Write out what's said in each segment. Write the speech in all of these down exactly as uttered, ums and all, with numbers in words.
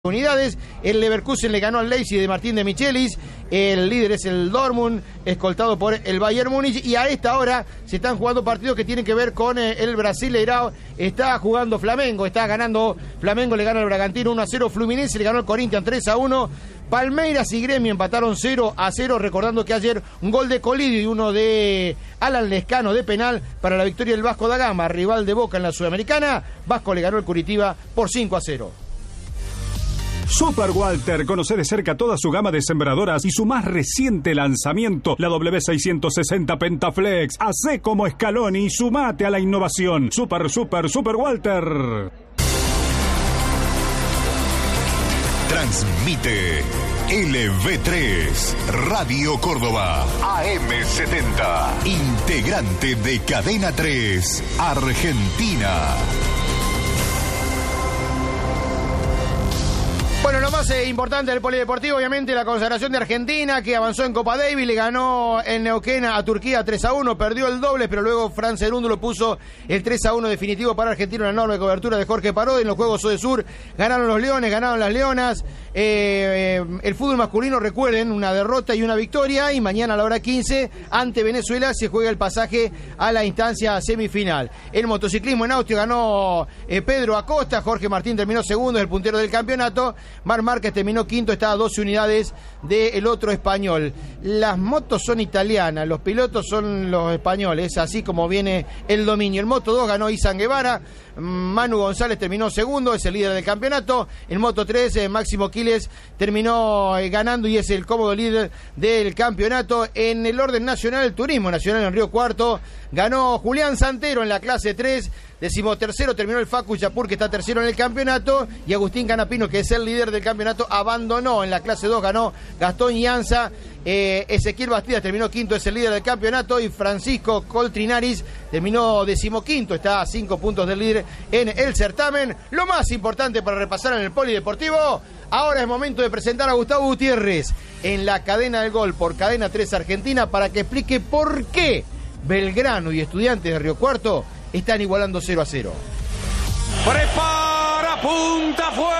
unidades. El Leverkusen le ganó al Leipzig de Martín de Michelis. El líder es el Dortmund, escoltado por el Bayern Múnich. Y a esta hora se están jugando partidos que tienen que ver con eh, el Brasileirao. Está jugando Flamengo, está ganando Flamengo, le gana al Bragantino uno a cero. Fluminense le ganó al Corinthians tres a uno. Palmeiras y Gremio empataron cero a cero, recordando que ayer un gol de Colidio y uno de Alan Lescano de penal para la victoria del Vasco da Gama, rival de Boca en la Sudamericana. Vasco le ganó al Curitiba por cinco a cero. Super Walter, conoce de cerca toda su gama de sembradoras y su más reciente lanzamiento, la W seiscientos sesenta Pentaflex. Hacé como Scaloni y sumate a la innovación. Super, super, Super Walter. Transmite L V tres, Radio Córdoba, A M setenta, integrante de Cadena tres, Argentina. Bueno, lo más eh, importante del polideportivo, obviamente, la consagración de Argentina, que avanzó en Copa Davis, le ganó en Neuquén a Turquía tres a uno, perdió el doble, pero luego Fran Cerúndulo puso el tres a uno definitivo para Argentina, una enorme cobertura de Jorge Parodi. En los Juegos Odesur ganaron los Leones, ganaron las Leonas. Eh, eh, el fútbol masculino, recuerden, una derrota y una victoria, y mañana a la hora quince, ante Venezuela, se juega el pasaje a la instancia semifinal. El motociclismo en Austria ganó eh, Pedro Acosta, Jorge Martín terminó segundo, es el puntero del campeonato. Marc Márquez terminó quinto, está a doce unidades del otro español. Las motos son italianas, los pilotos son los españoles, así como viene el dominio. El Moto dos ganó Izan Guevara, Manu González terminó segundo, es el líder del campeonato. El Moto tres, eh, Máximo Quiles terminó eh, ganando y es el cómodo líder del campeonato. En el orden nacional, el turismo nacional en Río Cuarto, ganó Julián Santero en la clase tres. Decimotercero terminó el Facu Chapur, que está tercero en el campeonato, y Agustín Canapino, que es el líder del campeonato, abandonó. En la clase dos ganó Gastón Llanza. Eh, Ezequiel Bastidas terminó quinto, es el líder del campeonato, y Francisco Coltrinaris terminó decimoquinto, está a cinco puntos del líder en el certamen. Lo más importante para repasar en el polideportivo, ahora es momento de presentar a Gustavo Gutiérrez en la cadena del gol por Cadena tres Argentina, para que explique por qué Belgrano y Estudiantes de Río Cuarto están igualando cero a cero. Prepara, punta, fue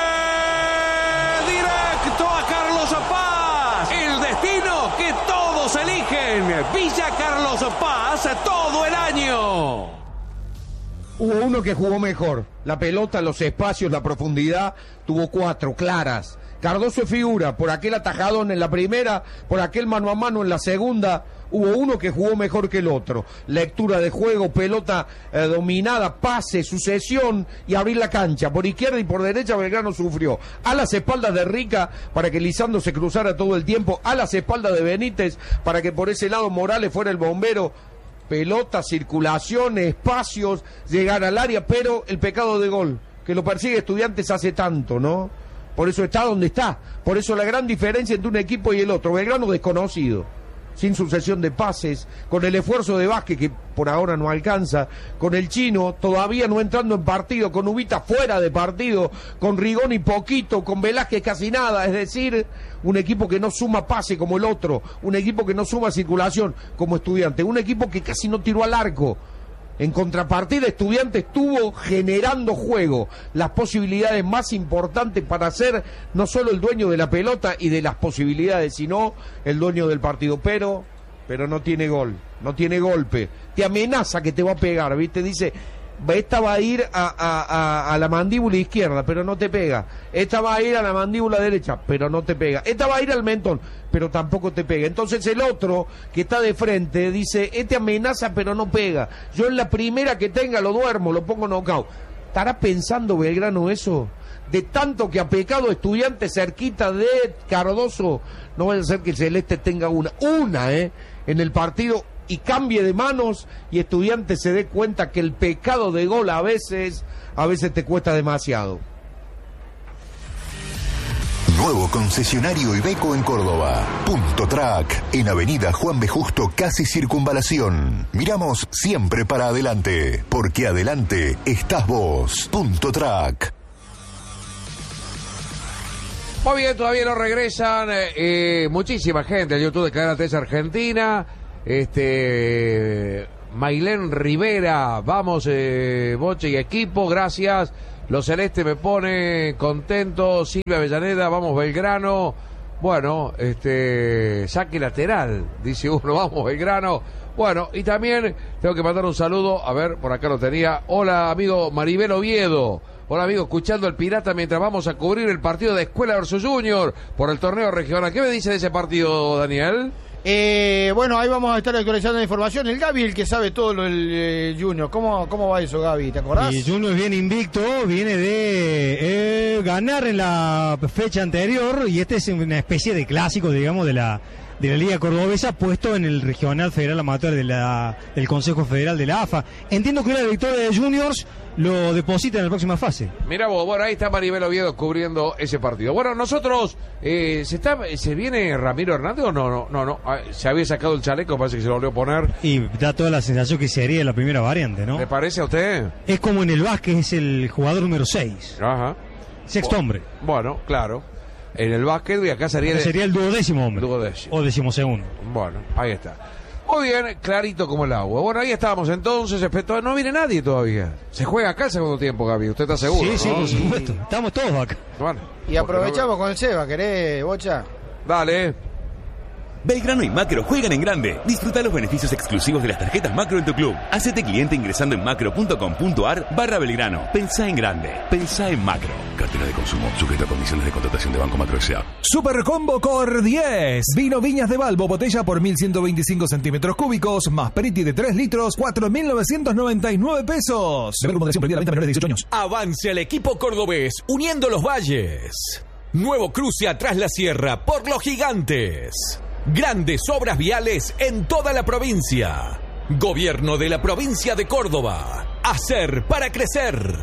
directo a Carlos Paz. El destino que todos eligen. Villa Carlos Paz todo el año. Hubo uno que jugó mejor. La pelota, los espacios, la profundidad, tuvo cuatro claras. Cardoso figura por aquel atajadón en la primera, por aquel mano a mano en la segunda. Hubo uno que jugó mejor que el otro. Lectura de juego, pelota eh, dominada, pase, sucesión y abrir la cancha. Por izquierda y por derecha Belgrano sufrió. A las espaldas de Rica para que Lisandro se cruzara todo el tiempo. A las espaldas de Benítez para que por ese lado Morales fuera el bombero. Pelota, circulación, espacios, llegar al área, pero el pecado de gol que lo persigue Estudiantes hace tanto, ¿no? Por eso está donde está. Por eso la gran diferencia entre un equipo y el otro. Belgrano desconocido, sin sucesión de pases, con el esfuerzo de Vázquez, que por ahora no alcanza, con el Chino todavía no entrando en partido, con Ubita fuera de partido, con Rigoni poquito, con Velázquez casi nada, es decir, un equipo que no suma pase como el otro, un equipo que no suma circulación como Estudiantes, un equipo que casi no tiró al arco. En contrapartida, Estudiantes estuvo generando juego, las posibilidades más importantes para ser no solo el dueño de la pelota y de las posibilidades, sino el dueño del partido, pero, pero no tiene gol, no tiene golpe, te amenaza que te va a pegar, ¿viste? Dice, esta va a ir a, a, a, a la mandíbula izquierda, pero no te pega. Esta va a ir a la mandíbula derecha, pero no te pega. Esta va a ir al mentón, pero tampoco te pega. Entonces el otro que está de frente dice, este amenaza pero no pega. Yo en la primera que tenga lo duermo, lo pongo knockout. ¿Estará pensando Belgrano eso? De tanto que ha pecado Estudiantes cerquita de Cardoso, no vaya a ser que el Celeste tenga una, una, eh, en el partido, y cambie de manos y Estudiantes se dé cuenta que el pecado de gol a veces, a veces te cuesta demasiado. Nuevo concesionario Iveco en Córdoba. Punto Track, en Avenida Juan B. Justo, casi Circunvalación. Miramos siempre para adelante, porque adelante estás vos. Punto Track. Muy bien, todavía no regresan eh, muchísima gente al YouTube de Cadena tres Argentina. Este Mailén Rivera, vamos eh, Boche y equipo, gracias. Los celestes me pone contento. Silvia Avellaneda, vamos Belgrano. Bueno, este, saque lateral, dice uno, vamos Belgrano. Bueno, y también tengo que mandar un saludo, a ver, por acá lo tenía. Hola, amigo Maribel Oviedo. Hola, amigo, escuchando el Pirata mientras vamos a cubrir el partido de Escuela versus Junior por el torneo regional. ¿Qué me dice de ese partido, Daniel? Eh, bueno, ahí vamos a estar actualizando la información. El Gaby, el que sabe todo lo del eh, Junior. ¿Cómo, ¿Cómo va eso, Gaby? ¿Te acordás? Y Junior viene invicto, viene de eh, ganar en la fecha anterior y este es una especie de clásico, digamos, de la de la Liga Cordobesa, puesto en el Regional Federal Amateur de la, del Consejo Federal de la A F A. Entiendo que la victoria de Juniors lo deposita en la próxima fase. Mira vos, bueno, ahí está Maribel Oviedo cubriendo ese partido. Bueno, nosotros, eh, ¿se está se viene Ramiro Hernández o no? No, no, no, se había sacado el chaleco, parece que se lo volvió a poner. Y da toda la sensación que sería la primera variante, ¿no? ¿Le parece a usted? Es como en el básquet, es el jugador número seis. Ajá. Sexto hombre. Bueno, claro. En el básquet y acá sería... Acá sería el duodécimo hombre. Duodécimo. O decimosegundo. Bueno, ahí está. Muy bien, clarito como el agua. Bueno, ahí estábamos entonces. Espero... No viene nadie todavía. Se juega acá el segundo tiempo, Gaby. ¿Usted está seguro? Sí, sí, ¿no? por supuesto. Estamos todos acá. Bueno, y aprovechamos no... con el Seba, ¿querés, Bocha? Dale. Belgrano y Macro juegan en grande. Disfruta los beneficios exclusivos de las tarjetas Macro en tu club. Hacete cliente ingresando en macro.com.ar barra Belgrano. Pensá en grande. Pensá en Macro. Cartera de consumo. Sujeta a condiciones de contratación de Banco Macro S A. Super Combo Cor diez. Vino Viñas de Balbo, botella por mil ciento veinticinco centímetros cúbicos, más Periti de tres litros, cuatro mil novecientos noventa y nueve pesos. Beber con moderación, prohibida la venta a menores de dieciocho años. Avance al equipo cordobés, uniendo los valles. Nuevo cruce atrás la sierra por los gigantes. Grandes obras viales en toda la provincia. Gobierno de la provincia de Córdoba. Hacer para crecer.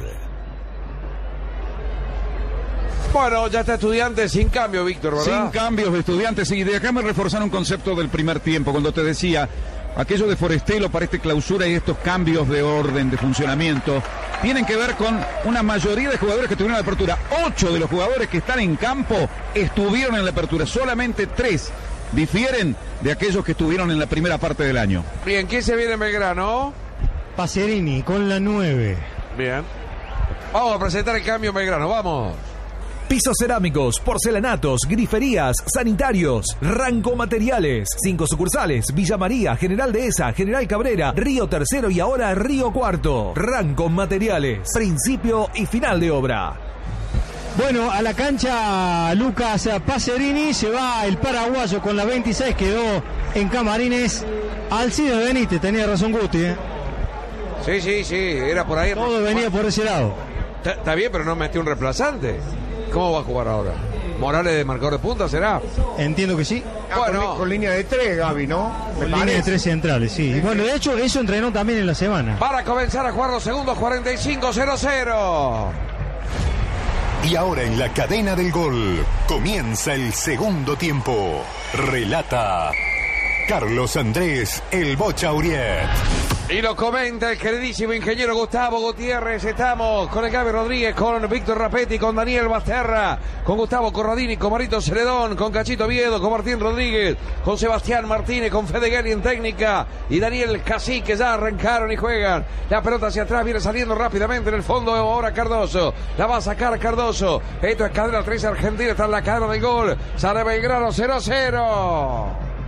Bueno, ya está Estudiantes sin cambio, Víctor, ¿verdad? Sin cambios de Estudiantes. Y déjame reforzar un concepto del primer tiempo, cuando te decía, aquello de Forestelo para esta clausura y estos cambios de orden, de funcionamiento, tienen que ver con una mayoría de jugadores que estuvieron en la apertura. Ocho de los jugadores que están en campo estuvieron en la apertura, solamente tres difieren de aquellos que estuvieron en la primera parte del año. Bien, ¿quién se viene en Belgrano? Pacerini con la nueve. Bien. Vamos a presentar el cambio en Belgrano, vamos. Pisos cerámicos, porcelanatos, griferías, sanitarios, Ranco Materiales. Cinco sucursales: Villa María, General Dehesa, General Cabrera, Río Tercero y ahora Río Cuarto. Ranco Materiales, principio y final de obra. Bueno, a la cancha Lucas Pacerini, se va el paraguayo con la veintiséis, quedó en Camarines. Alcides Benítez, tenía razón Guti, ¿eh? Sí, sí, sí, era por ahí. Todo venía por ese lado. Está bien, pero no metió un reemplazante. ¿Cómo va a jugar ahora? ¿Morales de marcador de punta será? Entiendo que sí. Ah, bueno, con, con línea de tres, Gaby, ¿no? Con línea de tres centrales, sí. Y bueno, de hecho, eso entrenó también en la semana. Para comenzar a jugar los segundos, cuarenta y cinco cero cero. Y ahora en la cadena del gol comienza el segundo tiempo. Relata Carlos Andrés El Bocha Uriet. Y lo comenta el queridísimo ingeniero Gustavo Gutiérrez. Estamos con el Gaby Rodríguez, con Víctor Rapetti, con Daniel Basterra, con Gustavo Corradini, con Marito Celedón, con Cachito Viedo, con Martín Rodríguez, con Sebastián Martínez, con Fede Guerri en técnica y Daniel Cacique. Ya arrancaron y juegan. La pelota hacia atrás, viene saliendo rápidamente en el fondo. Ahora Cardoso, la va a sacar Cardoso. Esto es cadena tres Argentina, está en la cadena del gol. Sale Belgrano cero cero.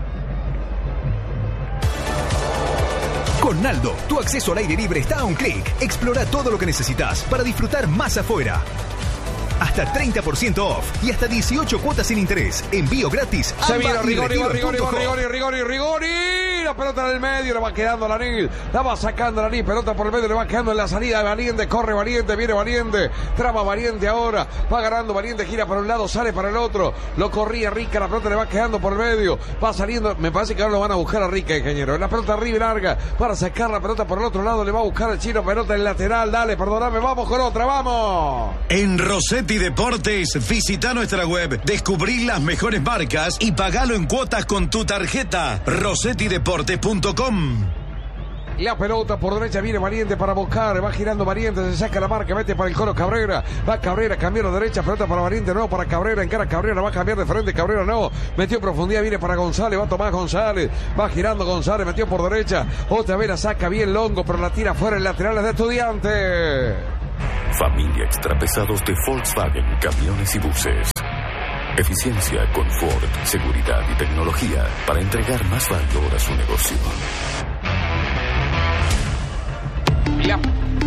Con Naldo, tu acceso al aire libre está a un clic. Explora todo lo que necesitas para disfrutar más afuera. Hasta treinta por ciento off y hasta dieciocho cuotas sin interés. Envío gratis. Se viene Rigori, Rigori, Rigori, Rigori, Rigori. La pelota en el medio, le va quedando Lanil. La va sacando Lanil. Pelota por el medio, le va quedando en la salida de Valiente. Corre Valiente, viene Valiente. Traba Valiente ahora. Va ganando Valiente, gira para un lado, sale para el otro. Lo corría Rica, la pelota le va quedando por el medio. Va saliendo, me parece que ahora lo van a buscar a Rica, ingeniero. La pelota arriba y larga para sacar la pelota por el otro lado. Le va a buscar el chino, pelota en lateral. Dale, perdóname, vamos con otra, vamos. En Rossetti Deportes, visita nuestra web, descubrí las mejores marcas y pagalo en cuotas con tu tarjeta. Rossetti Deportes punto com. La pelota por derecha viene Valiente para buscar, va girando Valiente, se saca la marca, mete para el Colo Cabrera, va Cabrera, cambió a la derecha, pelota para Valiente, no para Cabrera, encara Cabrera, va a cambiar de frente, Cabrera no, metió en profundidad, viene para González, va Tomás González, va girando González, metió por derecha, otra vez la saca bien Longo, pero la tira fuera el lateral de Estudiantes. Familia extrapesados de Volkswagen Camiones y Buses. Eficiencia, confort, seguridad y tecnología para entregar más valor a su negocio. La...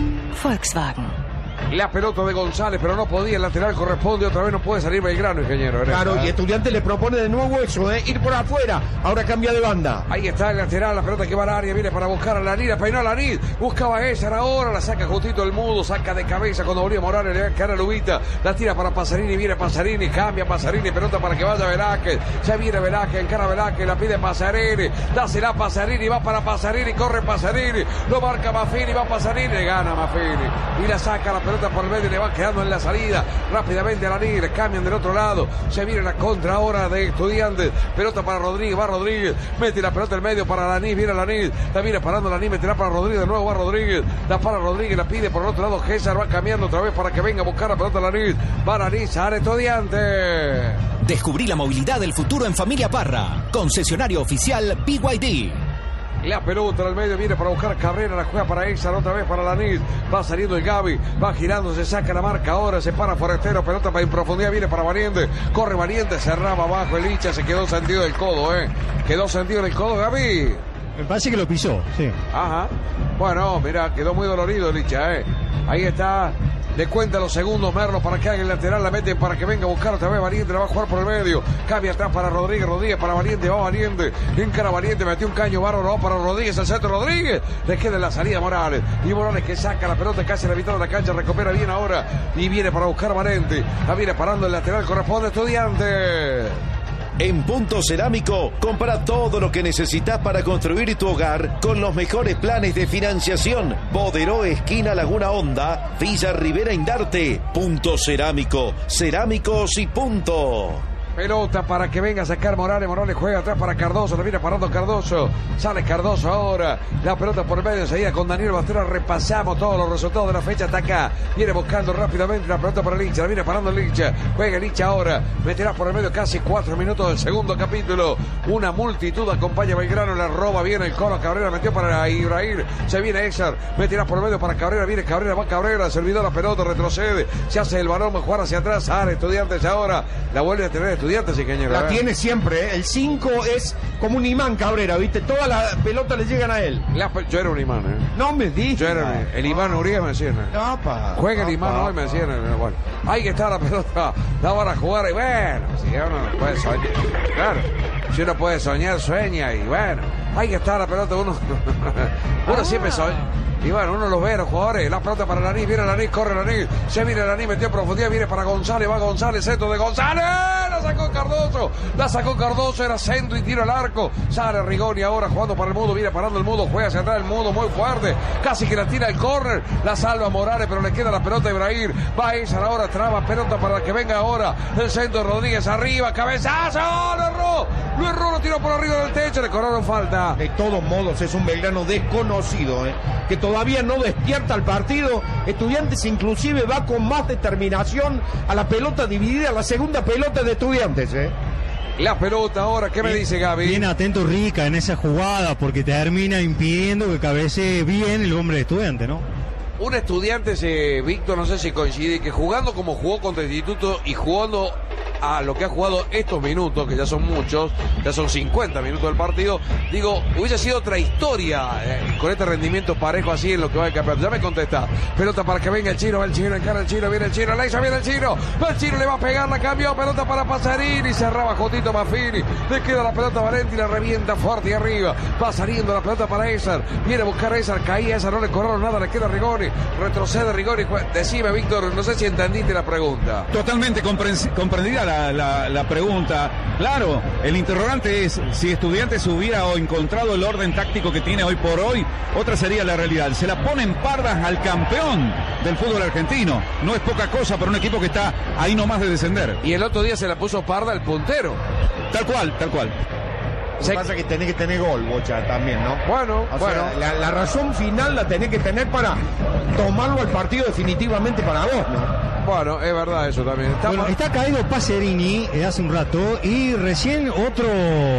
Volkswagen. La pelota de González, pero no podía, el lateral corresponde, otra vez no puede salir Belgrano, ingeniero. Claro, ¿verdad? y Estudiantes le propone de nuevo eso, ¿eh? Ir por afuera, ahora cambia de banda. Ahí está el lateral, la pelota que va al área, viene para buscar a Lanid, peinó a Lanid, buscaba a Esar ahora, la saca justito el mudo, saca de cabeza cuando volvió Morales, le va a cara a Lubita, la tira para Pasarini, viene Pasarini, cambia Pasarini, pelota para que vaya Velázquez, ya viene Velázquez, encara a Velázquez, la pide Pasarini, dásela Pasarini, va para Pasarini, corre Pasarini, lo marca Maffini, va Pasarini, le gana Maffini, y la saca la pelota por el medio, le va quedando en la salida, rápidamente a Lanid, cambian del otro lado, se viene la contra ahora de Estudiantes, pelota para Rodríguez, va Rodríguez, mete la pelota en medio para Lanid, viene Lanid, la viene parando Lanid, meterá para Rodríguez, de nuevo va Rodríguez, la para Rodríguez, la pide por el otro lado, César va cambiando otra vez para que venga a buscar la pelota Lanid, va Lanid, sale Estudiantes. Descubrí la movilidad del futuro en Familia Parra, concesionario oficial B Y D. La pelota en el medio viene para buscar Cabrera, la juega para Exar, otra vez para Lanid, va saliendo el Gaby, va girando, se saca la marca ahora, se para Forestero, pelota para en profundidad, viene para Valiente, corre Valiente, cerraba abajo el hincha, se quedó sentido del codo, eh, quedó sentido del codo Gaby. Me parece que lo pisó, sí. Ajá, bueno, mira, quedó muy dolorido el hincha, eh, ahí está. Le cuenta los segundos Merlo para que haga el lateral, la meten para que venga a buscar otra vez Valiente, la va a jugar por el medio, cambia atrás para Rodríguez, Rodríguez para Valiente, va Valiente, encara Valiente, metió un caño bárbaro, va para Rodríguez, el centro Rodríguez, le queda en la salida Morales, y Morales que saca la pelota casi a la mitad de la cancha, recupera bien ahora, y viene para buscar Valiente, la viene parando el lateral, corresponde a Estudiantes. En Punto Cerámico, compra todo lo que necesitas para construir tu hogar con los mejores planes de financiación. Boderó, esquina Laguna Honda, Villa Rivera Indarte. Punto Cerámico, cerámicos y punto. Pelota para que venga a sacar Morales. Morales juega atrás para Cardoso. Lo viene parando Cardoso. Sale Cardoso ahora. La pelota por medio. Enseguida con Daniel Bastera repasamos todos los resultados de la fecha. Hasta acá. Viene buscando rápidamente la pelota para Licha. La viene parando Licha. Juega Licha ahora. Meterá por el medio casi cuatro minutos del segundo capítulo. Una multitud acompaña a Belgrano. La roba bien el Colo. Cabrera metió para Ibrahim. Se viene Exar. Meterá por el medio para Cabrera. Viene Cabrera. Va Cabrera. Se olvidó la pelota. Retrocede. Se hace el balón. Jugar hacia atrás. Sale Estudiantes ahora. La vuelve a tener Estudiantes. Ingeniero, la ¿eh? tiene siempre, ¿eh? El cinco es como un imán, Cabrera, ¿viste? Todas las pelotas le llegan a él. La, yo era un imán, ¿eh? No me dices. Yo era el imán Uribe, me decían. Opa, Juega el opa, imán hoy, me decían. Bueno, ahí que está la pelota, la van a jugar y bueno, si uno no puede soñar, claro, si uno puede soñar, sueña y bueno, ahí que está la pelota, uno, uno ah. siempre sueña. Y bueno, uno los ve a los jugadores, la pelota para Lanís, viene Lanís, corre Lanís, se viene Lanís, metió profundidad, viene para González, va González, centro de González, la sacó Cardoso, la sacó Cardoso, era centro y tiro al arco, sale Rigoni ahora jugando para el Mudo, viene parando el Mudo, juega hacia atrás el Mudo, muy fuerte, casi que la tira el córner, la salva Morales, pero le queda la pelota a Ibrahim, va Isar ahora, traba pelota para que venga ahora, el centro de Rodríguez arriba, cabezazo, lo erró, lo erró, lo tiró por arriba del techo, le cobraron falta. De todos modos es un Belgrano desconocido, ¿eh? Que todavía no despierta el partido. Estudiantes inclusive va con más determinación a la pelota dividida, a la segunda pelota de Estudiantes, ¿eh? La pelota ahora, ¿qué me bien, dice Gaby? Bien atento Rica en esa jugada porque termina impidiendo que cabecee bien el hombre de Estudiantes, ¿no? Un Estudiante, eh, Víctor, no sé si coincide, que jugando como jugó contra el Instituto y jugando a lo que ha jugado estos minutos, que ya son muchos, ya son cincuenta minutos del partido, digo, hubiese sido otra historia eh, con este rendimiento parejo así en lo que va el campeonato. Ya me contesta, pelota para que venga el Chino, va el Chino, encara el Chino, viene el Chino, Leisa, viene el Chino, va el Chino, le va a pegar, la cambió, pelota para Pasarini, cerraba Jotito Maffini, le queda la pelota a Valenti, la revienta fuerte y arriba, va saliendo la pelota para Esar, viene a buscar a Esar, caía Esar, no le cobraron nada, le queda Rigoni, retrocede Rigoni, decime Víctor, no sé si entendiste la pregunta. Totalmente comprendida la, la, la pregunta. Claro, el interrogante es si Estudiantes hubiera encontrado el orden táctico que tiene hoy por hoy, otra sería la realidad. Se la ponen pardas al campeón del fútbol argentino. No es poca cosa para un equipo que está ahí nomás de descender. Y el otro día se la puso parda el puntero. Tal cual, tal cual. Lo que pasa es que tenés que tener gol, Bocha, también, ¿no? Bueno, o bueno. Sea, la, la razón final la tenés que tener para tomarlo al partido definitivamente para vos, ¿no? Bueno, es verdad eso también. Está, bueno, está caído Pacerini eh, hace un rato y recién otro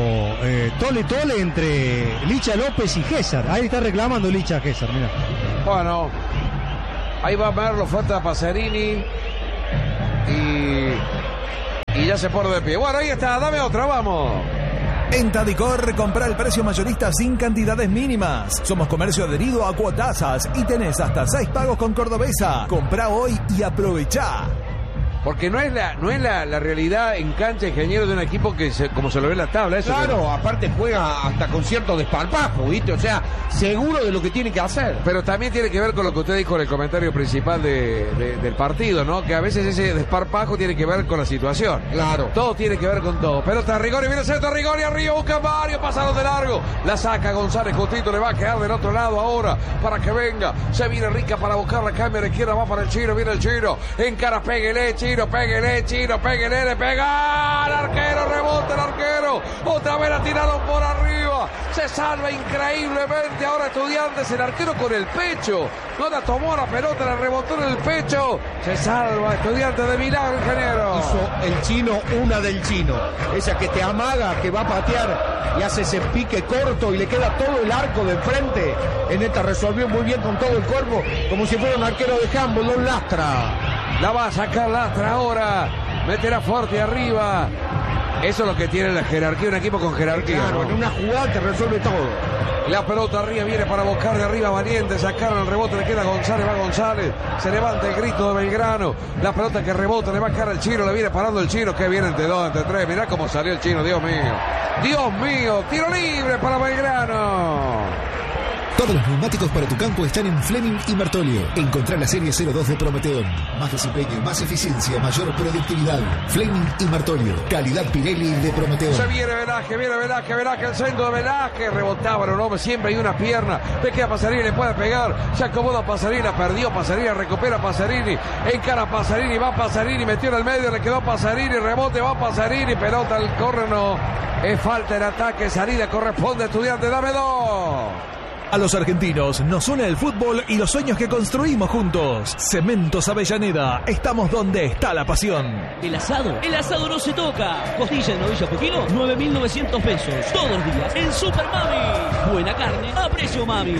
eh, tole tole entre Licha López y Gésar. Ahí está reclamando Licha a Gésar, mira. Bueno, Ahí va Merlo, falta Pacerini. Y, y ya se pone de pie. Bueno, ahí está, dame otra, vamos. En Tadicor, compra el precio mayorista sin cantidades mínimas. Somos comercio adherido a Cuotasas y tenés hasta seis pagos con Cordobesa. Comprá hoy y aprovechá. Porque no es la no es la, la realidad en cancha, ingeniero, de un equipo que se, como se lo ve en la tabla. Eso claro, que... aparte juega hasta con cierto desparpajo, ¿viste? O sea, seguro de lo que tiene que hacer. Pero también tiene que ver con lo que usted dijo en el comentario principal de, de, del partido, ¿no? Que a veces ese desparpajo tiene que ver con la situación. Claro. Todo tiene que ver con todo. Pelota Rigoni, viene el centro, Rigoni arriba, busca Mario, pasaron de largo. La saca González, justito le va a quedar del otro lado ahora para que venga. Se viene Rica para buscar la cambia de izquierda, va para el Chino, viene el Chino. Encara, péguele, Chino, péguele, Chino, péguele, le pega al arquero, rebota el arquero. Otra vez la tiraron por arriba. Se salva increíblemente ahora Estudiantes, el arquero con el pecho. No la tomó la pelota, la rebotó en el pecho. Se salva Estudiantes de milagro, ingeniero. Hizo el Chino una del Chino. Esa que te amaga, que va a patear y hace ese pique corto y le queda todo el arco de frente. En esta resolvió muy bien con todo el cuerpo, como si fuera un arquero de handball, no Lastra. La va a sacar Lastra ahora. Meterá fuerte arriba. Eso es lo que tiene la jerarquía, un equipo con jerarquía. Claro, ¿no? en una jugada te resuelve todo. La pelota arriba viene para buscar de arriba Valiente, sacaron el rebote, le queda González, va González, se levanta el grito de Belgrano, la pelota que rebota, le va a caer al Chino, le viene parando el Chino, que viene entre dos, entre tres, mirá cómo salió el Chino, Dios mío, Dios mío, tiro libre para Belgrano. Todos los neumáticos para tu campo están en Fleming y Martolio. Encontrá la serie cero dos de Prometeón. Más desempeño, más eficiencia, mayor productividad. Fleming y Martolio. Calidad Pirelli de Prometeón. Se viene Velázquez, viene Velázquez, Velázquez, el centro de Velázquez. Rebotaba el hombre, siempre hay una pierna. Ve que a Pasarini le puede pegar. Se acomoda Pasarini, perdió Pasarini, recupera Pasarini. Encara Pasarini, va Pasarini, metió en el medio, le quedó Pasarini, rebote, va Pasarini, pelota al córner, no. Es falta en ataque, salida corresponde a Estudiantes, dame dos. A los argentinos nos une el fútbol y los sueños que construimos juntos. Cementos Avellaneda, estamos donde está la pasión. El asado, el asado no se toca. Costilla de novilla por kilo, nueve mil novecientos pesos. Todos los días en Super Mami. Buena carne a precio Mami.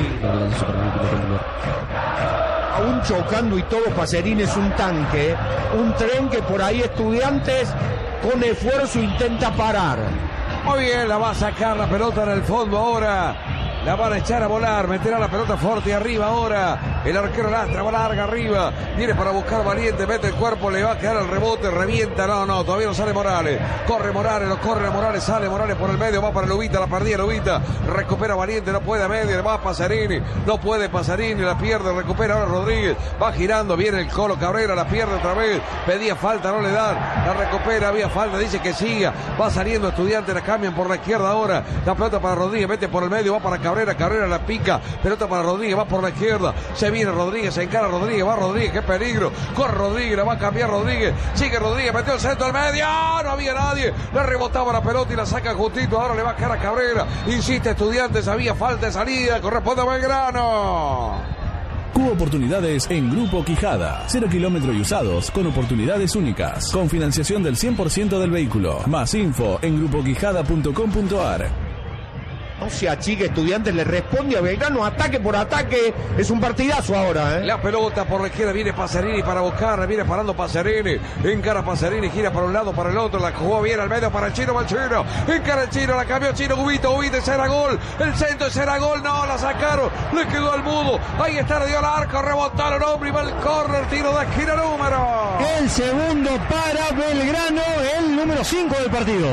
Aún chocando y todo, Pacerini es un tanque. Un tren que por ahí Estudiantes con esfuerzo intenta parar. Muy bien, la va a sacar la pelota en el fondo ahora. La van a echar a volar, meterá la pelota fuerte arriba ahora. El arquero Lastra va larga arriba. Viene para buscar Valiente, mete el cuerpo, le va a quedar el rebote, revienta. No, no, todavía no sale Morales. Corre Morales, lo corre Morales, sale Morales por el medio, va para Lubita, la perdía Lubita. Recupera Valiente, no puede a medio, le va a Pasarini. No puede Pasarini, la pierde, recupera ahora Rodríguez. Va girando, viene el Colo Cabrera, la pierde otra vez. Pedía falta, no le dan. La recupera, había falta, dice que siga. Va saliendo Estudiantes, la cambian por la izquierda ahora. La pelota para Rodríguez, mete por el medio, va para Cabrera. Cabrera la pica, pelota para Rodríguez, va por la izquierda, se viene Rodríguez, se encara Rodríguez, va Rodríguez, qué peligro, corre Rodríguez, la va a cambiar Rodríguez, sigue Rodríguez, metió el centro al medio, no había nadie, le rebotaba la pelota y la saca justito, ahora le va a quedar a Cabrera, insiste Estudiantes, había falta de salida, corresponde a Belgrano. Cubo oportunidades en Grupo Quijada. Cero kilómetro y usados con oportunidades únicas. Con financiación del cien por ciento del vehículo. Más info en grupo quijada punto com punto ar. No se achique Estudiantes, le responde a Belgrano, ataque por ataque, es un partidazo ahora, ¿eh? La pelota por la izquierda, viene Pasarini para buscar, viene parando Pasarini, encara Pasarini, gira para un lado, para el otro, la jugó bien al medio para el Chino, va el Chino, encara el Chino, la cambió Chino, Ubito, Ubito, ese era gol, el centro, ese era gol, no, la sacaron, le quedó al mudo, ahí está, le dio al arco, rebotaron, hombre, y va el córner, tiro de esquina número. El segundo para Belgrano, el número cinco del partido.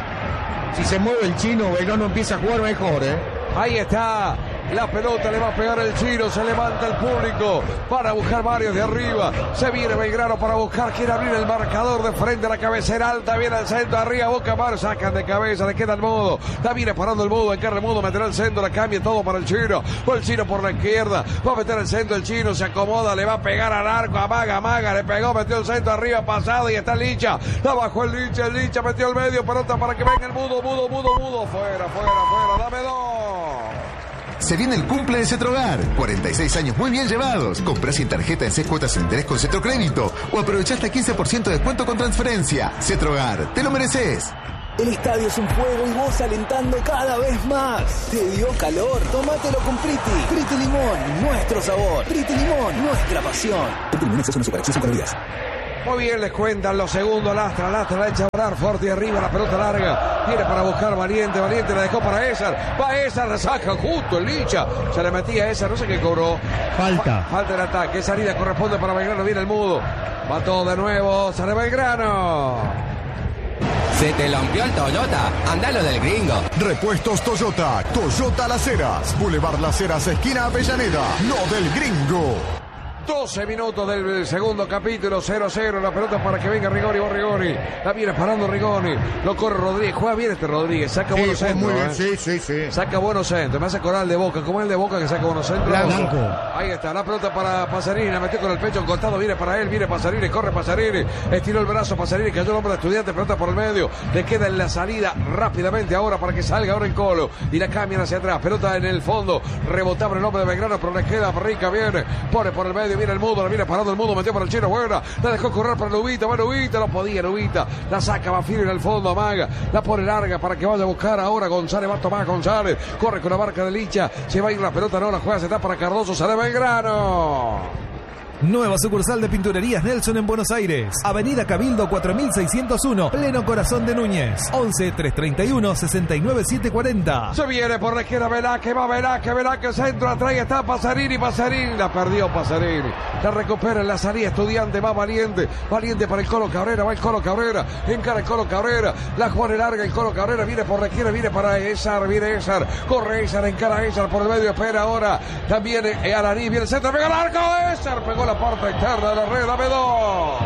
Si se mueve el Chino, Belgrano empieza a jugar mejor, ¿eh? Ahí está. La pelota le va a pegar el Chino, se levanta el público para buscar varios de arriba. Se viene Belgrano para buscar, quiere abrir el marcador de frente a la cabecera alta. Viene al centro, arriba, Boca Mar, sacan de cabeza, le queda el Mudo. La viene parando el Mudo, encarga el Mudo, meterá el centro, la cambia todo para el Chino. Va el Chino por la izquierda, va a meter el centro el Chino, se acomoda, le va a pegar al arco, amaga, amaga, le pegó, metió el centro arriba, pasado y está el Licha. La bajó el Licha, el Licha metió el medio, pelota para que venga el Mudo, Mudo, Mudo, Mudo. Fuera, fuera, fuera, dame dos. Se viene el cumple de Cetrogar. cuarenta y seis años muy bien llevados. Comprá sin tarjeta en seis cuotas sin interés con Cetrocrédito. O aprovechá hasta quince por ciento de descuento con transferencia. Cetrogar, te lo mereces. El estadio es un fuego y vos alentando cada vez más. ¿Te dio calor? Tómatelo con Priti. Priti Limón, nuestro sabor. Priti Limón, nuestra pasión. Priti Limón, exceso no supera, exceso calorías. Muy bien, les cuentan los segundos. Lastra, Lastra la echa a volar. Forti arriba, la pelota larga. Viene para buscar Valiente. Valiente la dejó para Esar. Va Esar, la saca justo el Licha. Se le metía a Esar, no sé qué cobró. Falta. Fa- falta el ataque. Salida corresponde para Belgrano. Viene el mudo. Va todo de nuevo. Sale Belgrano. Se te lampió el Toyota, andalo del gringo. Repuestos Toyota, Toyota Las Heras, Boulevard Las Heras, esquina Avellaneda, no del gringo. doce minutos del segundo capítulo, cero a cero, la pelota para que venga Rigoni, va Rigoni, la viene parando Rigoni, lo corre Rodríguez, juega bien este Rodríguez, saca Sí, buenos fue centros, muy bien, eh. sí, sí, sí. Saca buenos centros, me hace coral de Boca, como el de Boca que saca buenos centros. Blanco. Ahí está, la pelota para Pasarini, la metió con el pecho, cortado, viene para él, viene Pasarini, corre Pasarini, estiró el brazo Pasarini, cayó el hombre de Estudiante, pelota por el medio, le queda en la salida rápidamente ahora para que salga ahora en Colo, y la cambian hacia atrás, pelota en el fondo, rebotaba el hombre de Belgrano, pero le queda Rica, viene, pone por el medio, viene el mudo, la viene parando el mudo, metió para el chino, buena, la dejó correr para Lubita, va Lubita, no podía Lubita, la saca, va firme en el fondo, amaga, la pone larga para que vaya a buscar ahora González, va a tomar González, corre con la marca de Licha, se va a ir la pelota, no la juega, se está para Cardoso, sale Belgrano. Nueva sucursal de Pinturerías Nelson en Buenos Aires. Avenida Cabildo cuatro mil seiscientos uno, pleno corazón de Núñez. once, trescientos treinta y uno, sesenta y nueve, setecientos cuarenta. Se viene por la izquierda Velázquez, va Velázquez, Velázquez centro, atrás está Pasarini, Pasarini, la perdió Pasarini. La recupera en la salida Estudiante, va Valiente, Valiente para el Colo Cabrera, va el Colo Cabrera, encara el Colo Cabrera, la pone larga el Colo Cabrera, viene por la izquierda, viene para Esar, viene Esar, corre Esar, encara Esar por el medio, espera ahora, también Araní, viene el centro, pega el arco, Esar, pegó la parte externa de la red, dame dos.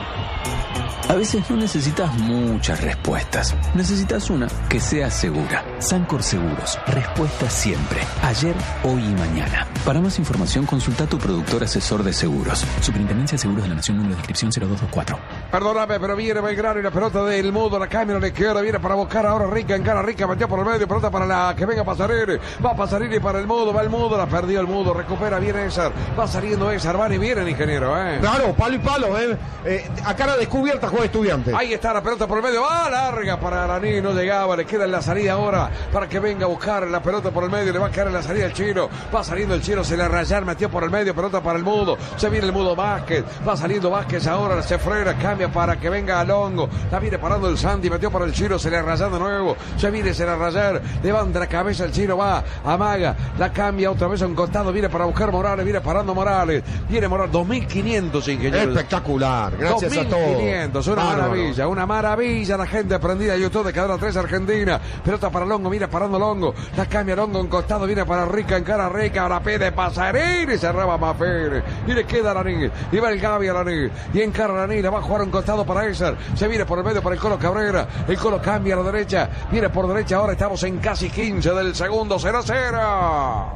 A veces no necesitas muchas respuestas. Necesitas una que sea segura. Sancor Seguros. Respuesta siempre. Ayer, hoy y mañana. Para más información, consulta a tu productor asesor de seguros. Superintendencia de Seguros de la Nación, número de inscripción cero dos dos cuatro. Perdóname, pero viene Belgrano y la pelota del mudo, la cambia a la izquierda, viene para buscar ahora Rica, encara Rica, metió por el medio, pelota para la que venga Pasarini, va Pasarini para el mudo, va el mudo, la perdió el mudo, recupera, viene Esar, va saliendo Esar, van y vienen, ingeniero, eh. Claro, palo y palo, eh. eh a cara descubierta juega Estudiante. Ahí está la pelota por el medio, va larga para Araní, no llegaba, le queda en la salida ahora para que venga a buscar la pelota por el medio, le va a caer en la salida el chino, va saliendo el chino, se le rayar, metió por el medio, pelota para el mudo, se viene el mudo Vázquez, va saliendo Vázquez ahora, se frena, cambia para que venga Alongo, la viene parando el Santi, metió para el chino, se le rayar de nuevo, se viene, se le rayar, levanta la cabeza el chino, va, amaga, la cambia otra vez a un costado, viene para buscar Morales, viene parando Morales, viene Morales, dos mil quinientos ingeniero. Espectacular, gracias a todos. dos mil quinientos, una Bárbaro. maravilla, una maravilla, la gente prendida, YouTube de cadena tres Argentina, pelota para Longo, viene parando Longo, la cambia Longo en costado, viene para Rica, encara Rica, ahora pide Pasarini, cerraba Mafere, y le queda Araní, y va el Gaby Araní, y encara Araní, la va a jugar un costado para Esar, se viene por el medio para el Colo Cabrera, el Colo cambia a la derecha, viene por derecha, ahora estamos en casi quince del segundo, cero a cero.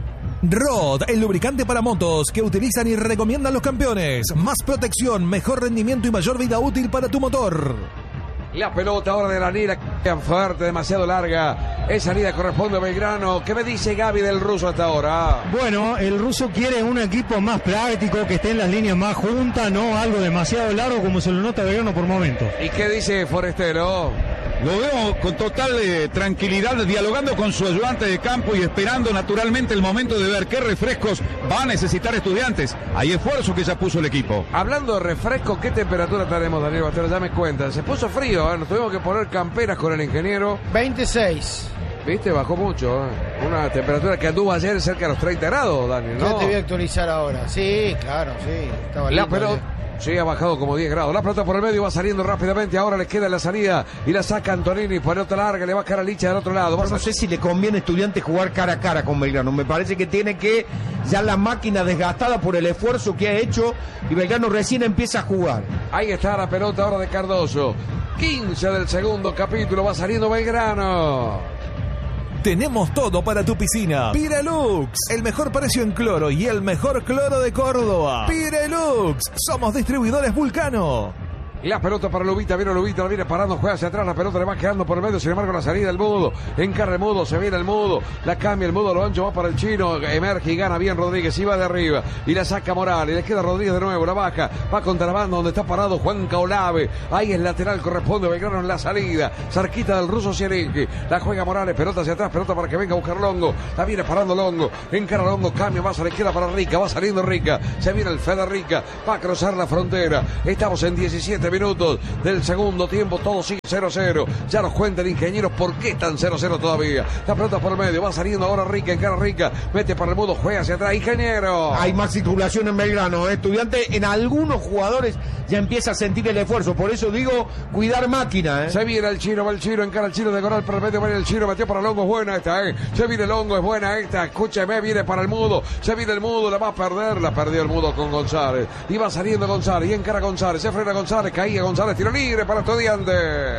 Rod, el lubricante para motos que utilizan y recomiendan los campeones. Más protección, mejor rendimiento y mayor vida útil para tu motor. La pelota ahora de la Nira, fuerte, demasiado larga. Esa salida corresponde a Belgrano. ¿Qué me dice Gaby del ruso hasta ahora? Bueno, el ruso quiere un equipo más práctico, que esté en las líneas más juntas, no algo demasiado largo como se lo nota Belgrano por momentos. ¿Y qué dice Forestero? Lo veo con total eh, tranquilidad, dialogando con su ayudante de campo y esperando naturalmente el momento de ver qué refrescos va a necesitar Estudiantes. Hay esfuerzo que ya puso el equipo. Hablando de refresco, ¿qué temperatura tenemos, Daniel Bastero? Ya me cuenta. Se puso frío, ¿eh? Nos tuvimos que poner camperas con el ingeniero. veintiséis. ¿Viste? Bajó mucho, ¿eh? Una temperatura que anduvo ayer cerca de los treinta grados, Daniel, ¿no? Yo te voy a actualizar ahora. Sí, claro, sí. Estaba La lindo, pelota. Sí, ha bajado como diez grados. La pelota por el medio va saliendo rápidamente. Ahora le queda la salida y la saca Antonini. Por otra larga, le va a caer a Licha del otro lado. Yo no sé si le conviene a Estudiantes jugar cara a cara con Belgrano. Me parece que tiene que, ya la máquina desgastada por el esfuerzo que ha hecho, y Belgrano recién empieza a jugar. Ahí está la pelota ahora de Cardoso. quince del segundo capítulo. Va saliendo Belgrano. Tenemos todo para tu piscina. Pirelux, el mejor precio en cloro y el mejor cloro de Córdoba. Pirelux, somos distribuidores Vulcano. La pelota para Lubita, viene Lubita, la viene parando, juega hacia atrás, la pelota le va quedando por el medio, sin embargo la salida del Mudo, encarga el Mudo, se viene el Mudo, la cambia el Mudo, lo ancho va para el chino, emerge y gana bien Rodríguez, y va de arriba, y la saca Morales, le queda Rodríguez de nuevo, la baja, va contra la banda donde está parado Juan Caolave, ahí es lateral, corresponde a Belgrano en la salida, cerquita del ruso Sierenki, la juega Morales, pelota hacia atrás, pelota para que venga a buscar Longo, la viene parando Longo, encara Longo, cambia, va a la izquierda para Rica, va saliendo Rica, se viene el Fede Rica, va a cruzar la frontera, estamos en diecisiete minutos del segundo tiempo, todo sigue cero cero. Ya nos cuenta el ingeniero por qué están cero cero todavía. La pelota por el medio, va saliendo ahora Rica, encara Rica, mete para el Mudo, juega hacia atrás, ingeniero. Hay más circulación en Belgrano, ¿eh? Estudiante en algunos jugadores ya empieza a sentir el esfuerzo, por eso digo cuidar máquina, ¿eh? Se viene el chino, va el chino, encara el chino de Coral para el medio, viene el chino, metió para Longo, es buena esta, ¿eh? Se viene Longo, es buena esta, escúcheme, viene para el Mudo, se viene el Mudo, la va a perder, la perdió el Mudo con González, y va saliendo González, y encara González, se frena González, caía González, tiro libre para Estudiantes.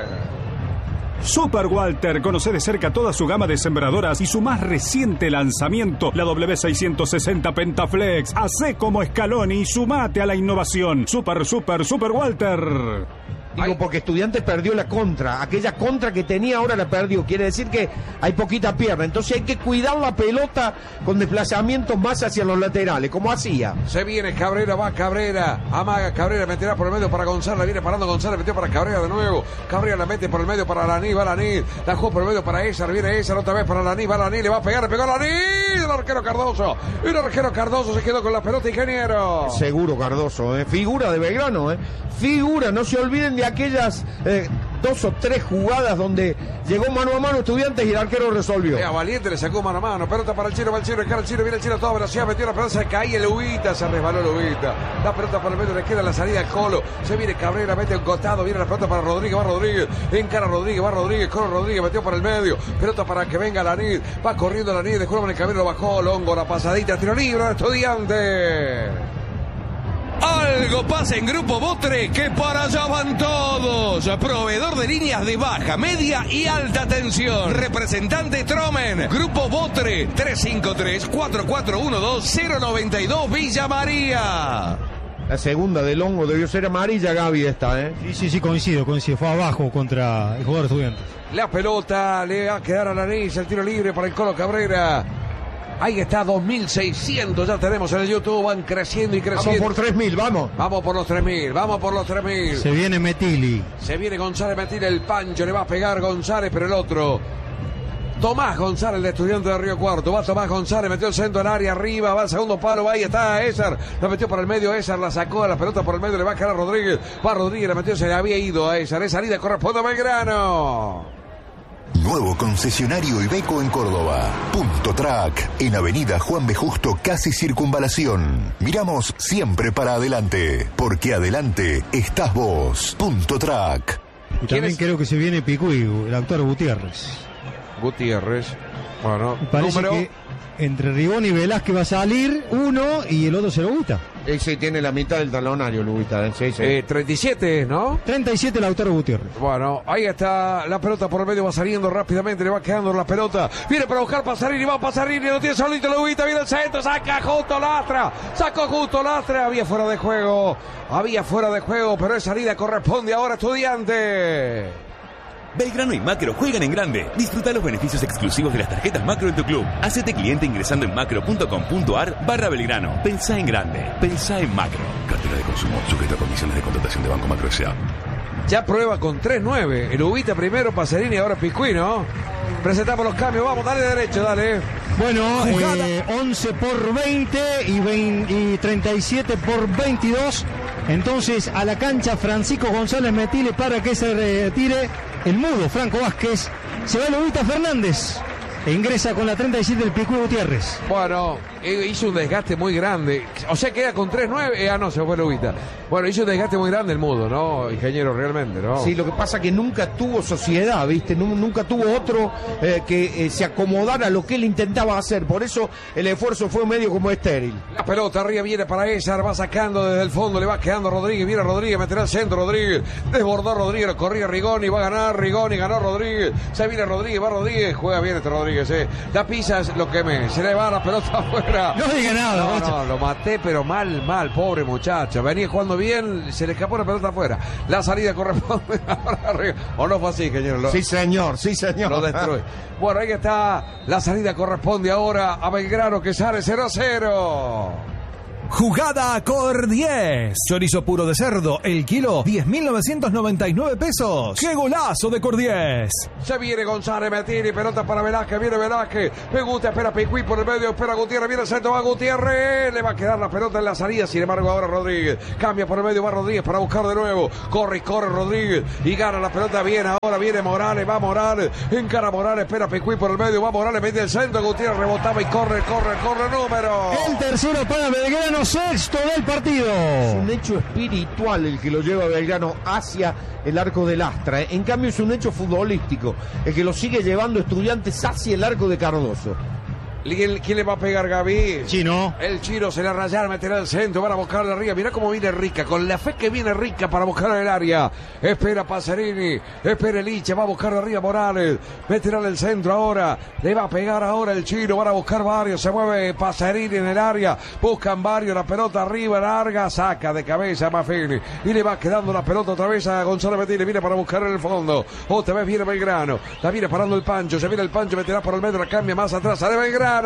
Super Walter, conoce de cerca toda su gama de sembradoras y su más reciente lanzamiento, la W seiscientos sesenta Pentaflex. Hacé como Scaloni y sumate a la innovación. Super, super, Super Walter. Digo, porque Estudiantes perdió la contra. Aquella contra que tenía ahora la perdió. Quiere decir que hay poquita pierna. Entonces hay que cuidar la pelota con desplazamientos más hacia los laterales, como hacía. Se viene Cabrera, va Cabrera. Amaga Cabrera, meterá por el medio para González. La viene parando González, metió para Cabrera de nuevo. Cabrera la mete por el medio para Laní, va Laní. La jugó por el medio para Esar, viene Esar otra vez para Laní, va Laní, le va a pegar, le pegó a Laní. El arquero Cardoso. El arquero Cardoso se quedó con la pelota, ingeniero. Seguro Cardoso, ¿eh? Figura de Belgrano, ¿eh? Figura, no se olviden de aquellas eh, dos o tres jugadas donde llegó mano a mano Estudiantes y el arquero resolvió. A Valiente le sacó mano a mano, pelota para el chino, va el chino, el chino, viene el chino a toda velocidad, metió la pelota, se caía el Ubita, se resbaló el Ubita. La pelota para el medio, le queda la salida al Colo, se viene Cabrera, mete un costado, viene la pelota para Rodríguez, va Rodríguez, encara Rodríguez, va Rodríguez, Colo Rodríguez, metió por el medio, pelota para que venga Lanid, va corriendo Lanid, dejó en el camino, lo bajó Longo, la pasadita, tiro libre de Estudiantes. Algo pasa en Grupo Botre, que para allá van todos. Proveedor de líneas de baja, media y alta tensión. Representante Tromen. Grupo Botre, tres cinco tres, cuatro cuatro uno dos, cero nueve dos, Villa María. La segunda de Longo debió ser amarilla, Gaby, esta, ¿eh? Sí, sí, sí, coincido, coincido. Fue abajo contra el jugador de Estudiantes. La pelota le va a quedar a la nariz, el tiro libre para el Colo Cabrera. Ahí está, dos mil seiscientos, ya tenemos en el YouTube, van creciendo y creciendo. Vamos por tres mil, vamos. Vamos por los tres mil, vamos por los tres mil. Se viene Metili. Se viene González Metili, el Pancho, le va a pegar González, pero el otro. Tomás González, el estudiante de Río Cuarto. Va Tomás González, metió el centro en área arriba, va al segundo palo, ahí está Esar. La metió por el medio, Esar la sacó a la pelota por el medio, le va a quedar a Rodríguez. Va Rodríguez, la metió, se le había ido a Esar. Es salida, corresponde a Belgrano. Nuevo concesionario Iveco en Córdoba. Punto Track, en Avenida Juan B. Justo, casi Circunvalación. Miramos siempre para adelante, porque adelante estás vos. Punto Track. Y también creo que se viene Picuí, el actor Gutiérrez. Gutiérrez, bueno, Me parece número... que entre Ribón y Velázquez va a salir uno y el otro se lo gusta. Ese tiene la mitad del talonario, Lubita. ¿eh? Sí, sí. Eh, treinta y siete, ¿no? treinta y siete Lautaro Gutiérrez. Bueno, ahí está la pelota por el medio, va saliendo rápidamente, le va quedando la pelota. Viene para buscar Pasarini, va Pasarini, lo tiene solito Lubita, viene el centro, saca justo Lastra, sacó justo Lastra, había fuera de juego, había fuera de juego, pero es salida, corresponde ahora a Estudiante. Belgrano y Macro juegan en grande. Disfruta los beneficios exclusivos de las tarjetas Macro en tu club. Hacete cliente ingresando en macro punto com punto ar barra Belgrano. Pensá en grande. Pensá en Macro. Cartera de consumo. Sujeta a condiciones de contratación de Banco Macro S A. Ya prueba con tres nueve. El Ubita primero, Pasarini y ahora Picuí, ¿no? Presentamos los cambios. Vamos, dale derecho, dale. Bueno, eh, once por veinte y, veinte y treinta y siete por veintidós. Entonces a la cancha Francisco González Metile para que se retire el mudo Franco Vázquez. Se va Lubita Fernández e ingresa con la treinta y siete el Picuí Gutiérrez. Bueno, hizo un desgaste muy grande. O sea, queda con tres nueve. Eh, ah, no, se fue Lubita. Bueno, hizo un desgaste muy grande el mudo, ¿no, ingeniero? Realmente, ¿no? Sí, lo que pasa que nunca tuvo sociedad, ¿viste? Nunca tuvo otro eh, que eh, se acomodara a lo que él intentaba hacer. Por eso el esfuerzo fue medio como estéril. La pelota arriba viene para Esar, va sacando desde el fondo, le va quedando Rodríguez. Viene Rodríguez, meterá al centro Rodríguez. Desbordó Rodríguez, corría Rigoni, va a ganar Rigoni, ganó Rodríguez. Se viene Rodríguez, va Rodríguez, juega bien este Rodríguez. Rodríguez, eh. La pisa, lo quemé, se le va la pelota afuera. No diga nada, No, Bocha. no, lo maté, pero mal, mal, pobre muchacho. Venía jugando bien, se le escapó la pelota afuera. La salida corresponde ahora arriba. ¿O no fue así, ingeniero? Lo, Sí, señor, sí, señor. lo destruye. Bueno, ahí está. La salida corresponde ahora a Belgrano, que sale cero a cero. Jugada Cor diez. Chorizo puro de cerdo, el kilo, diez mil novecientos noventa y nueve pesos. ¡Qué golazo de Cor diez! Se viene González Metini, pelota para Velázquez, viene Velázquez, me gusta, espera Picuí por el medio, espera Gutiérrez, viene el centro, va Gutiérrez, le va a quedar la pelota en la salida, sin embargo ahora Rodríguez, cambia por el medio, va Rodríguez para buscar de nuevo, corre y corre Rodríguez, y gana la pelota bien, ahora viene Morales, va Morales, encara Morales, espera Picuí por el medio, va Morales, mete el centro, Gutiérrez rebotaba y corre, corre, corre, número. El tercero para Belgrano, sexto del partido. Es un hecho espiritual el que lo lleva a Belgrano hacia el arco del Astra. ¿eh? En cambio es un hecho futbolístico el que lo sigue llevando Estudiantes hacia el arco de Cardoso. ¿Quién, quién le va a pegar, Gaby? Chino. El Chino se le rayar, meterá el centro, van a buscarle arriba. Mirá cómo viene Rica, con la fe que viene Rica para buscar el área. Espera Pacerini, espera Licha, va a buscar de arriba Morales. Meterá en el centro ahora, le va a pegar ahora el Chino, van a buscar varios. Se mueve Pacerini en el área, buscan varios, la pelota arriba, larga, saca de cabeza a Maffini. Y le va quedando la pelota otra vez a Gonzalo Metini, viene para buscar en el fondo. Otra vez viene Belgrano, la viene parando el Pancho, se viene el Pancho, meterá por el medio, la cambia más atrás, sale Belgrano.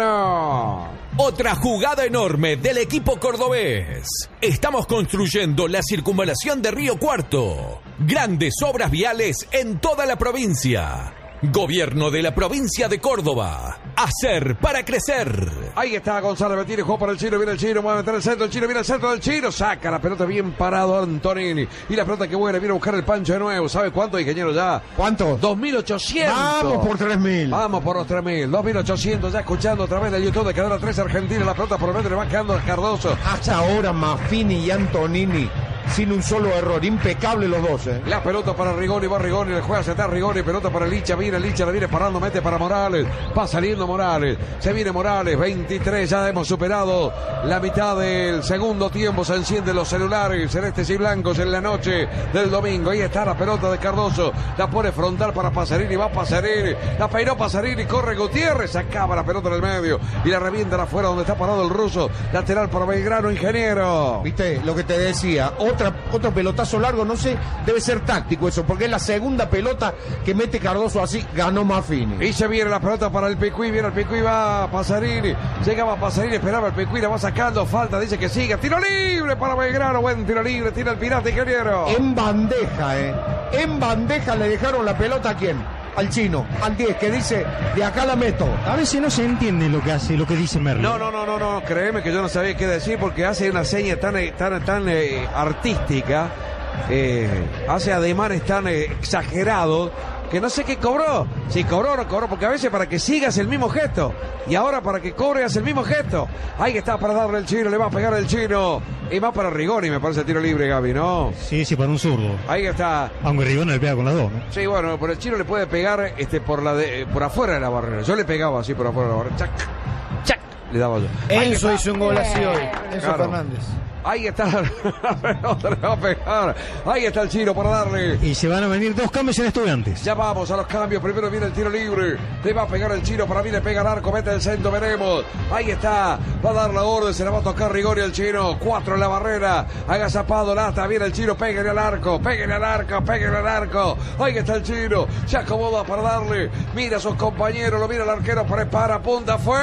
Otra jugada enorme del equipo cordobés. Estamos construyendo la circunvalación de Río Cuarto. Grandes obras viales en toda la provincia. Gobierno de la provincia de Córdoba. Hacer para crecer. Ahí está Gonzalo Betini, juega para el Chino, viene el Chino, va a meter el centro, el Chino, viene el centro del Chino, saca la pelota bien parado Antonini. Y la pelota que buena, viene a buscar el Pancho de nuevo. ¿Sabe cuánto, ingeniero, ya? ¿Cuánto? dos mil ochocientos. Vamos por tres mil. Vamos por los tres mil. dos mil ochocientos, ya escuchando a través de YouTube de Cadena tres Argentina. La pelota por el medio le va quedando a Cardoso. Hasta ahora Maffini y Antonini sin un solo error, impecable los dos. ¿eh? La pelota para Rigoni, va Rigoni, le juega, se está Rigoni, pelota para Licha, viene Licha, la viene parando, mete para Morales, va saliendo Morales, se viene Morales, veintitrés, ya hemos superado la mitad del segundo tiempo, se encienden los celulares, celestes y blancos en la noche del domingo, ahí está la pelota de Cardoso, la pone frontal para Pacerini, va Pacerini, la peinó Pacerini, corre Gutiérrez, acaba la pelota en el medio y la revienta afuera donde está parado el ruso, lateral para Belgrano, ingeniero. Viste, lo que te decía, otra otro pelotazo largo, no sé, debe ser táctico eso, porque es la segunda pelota que mete Cardoso así, ganó Maffini. Y se viene la pelota para el Picuí, viene el Picuí, va Pacerini, llegaba Pacerini, esperaba el Picuí, la va sacando, falta, dice que sigue, tiro libre para Belgrano, buen tiro libre, tira el Pirata, ingeniero. En bandeja, eh, en bandeja le dejaron la pelota a quién, al Chino, al diez, que dice, de acá la meto. A veces no se entiende lo que hace, lo que dice Merlo. No, no, no, no, no, créeme que yo no sabía qué decir porque hace una seña tan, tan, tan eh, artística, eh, hace ademanes tan eh, exagerados que no sé qué cobró, si cobró o no cobró, porque a veces para que sigas el mismo gesto, y ahora para que cobre hace el mismo gesto. Ahí está para darle el Chino, le va a pegar el Chino, y va para Rigoni, me parece el tiro libre, Gaby, ¿no? Sí, sí, para un zurdo. Ahí está. Aunque Rigoni le pega con las dos, ¿no? Sí, bueno, pero el Chino le puede pegar este por la de, por afuera de la barrera. Yo le pegaba así por afuera de la barrera. Chac, chac, le daba yo. Enzo hizo un gol así hoy, Enzo Claro. Fernández. Ahí está la pelota, le va a pegar. Ahí está el Chino para darle. Y se van a venir dos cambios en Estudiantes. Ya vamos a los cambios. Primero viene el tiro libre. Le va a pegar el Chino. Para mí le pega el arco. Mete el centro. Veremos. Ahí está. Va a dar la orden. Se la va a tocar Rigoni el Chino. Cuatro en la barrera. Agazapado. Lata. Viene el Chino. Pégale al arco. Pégale al arco. Pégale al arco. Ahí está el Chino. Se acomoda para darle. Mira a sus compañeros. Lo mira el arquero. Prepara. Punta. Fue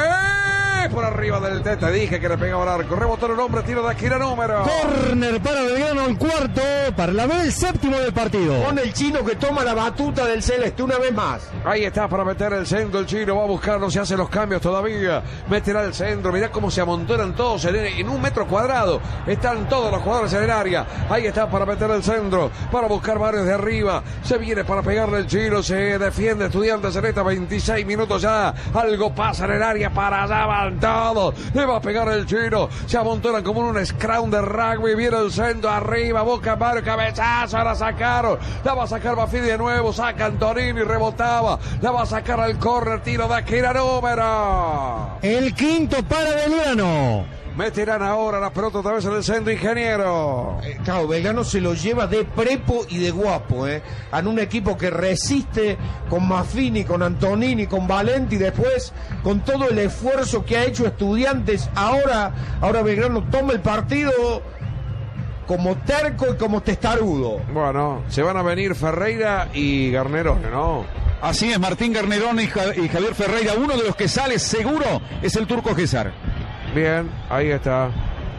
por arriba del tete. Dije que le pegaba al arco. Rebotó el hombre. Tiro de esquina número. Corner para Belgrano, el cuarto, para la vez el séptimo del partido. Con el Chino que toma la batuta del Celeste una vez más. Ahí está para meter el centro, el Chino va a buscarlo, se hacen los cambios todavía, meterá el centro, mirá cómo se amontonan todos en, en un metro cuadrado, están todos los jugadores en el área, ahí está para meter el centro, para buscar varios de arriba, se viene para pegarle el Chino, se defiende Estudiantes en esta veintiséis minutos ya, algo pasa en el área, para allá van todos, le va a pegar el Chino, se amontonan como en un scrum de rugby, viene el centro arriba, busca varios cabezazos, la sacaron, la va a sacar Maffini de nuevo, saca Antonini, rebotaba, la va a sacar al córner, tiro de esquina número. El quinto para Belgrano. Meterán ahora la pelota otra vez en el centro, ingeniero. Eh, claro, Belgrano se lo lleva de prepo y de guapo, ¿eh? En un equipo que resiste con Maffini, con Antonini, con Valenti, después con todo el esfuerzo que ha hecho Estudiantes. Ahora, ahora Belgrano toma el partido como terco y como testarudo. Bueno, se van a venir Ferreira y Garnerone, ¿no? Así es, Martín Garnerone y, Ja- y Javier Ferreira. Uno de los que sale seguro es el turco Gesar. Bien, ahí está.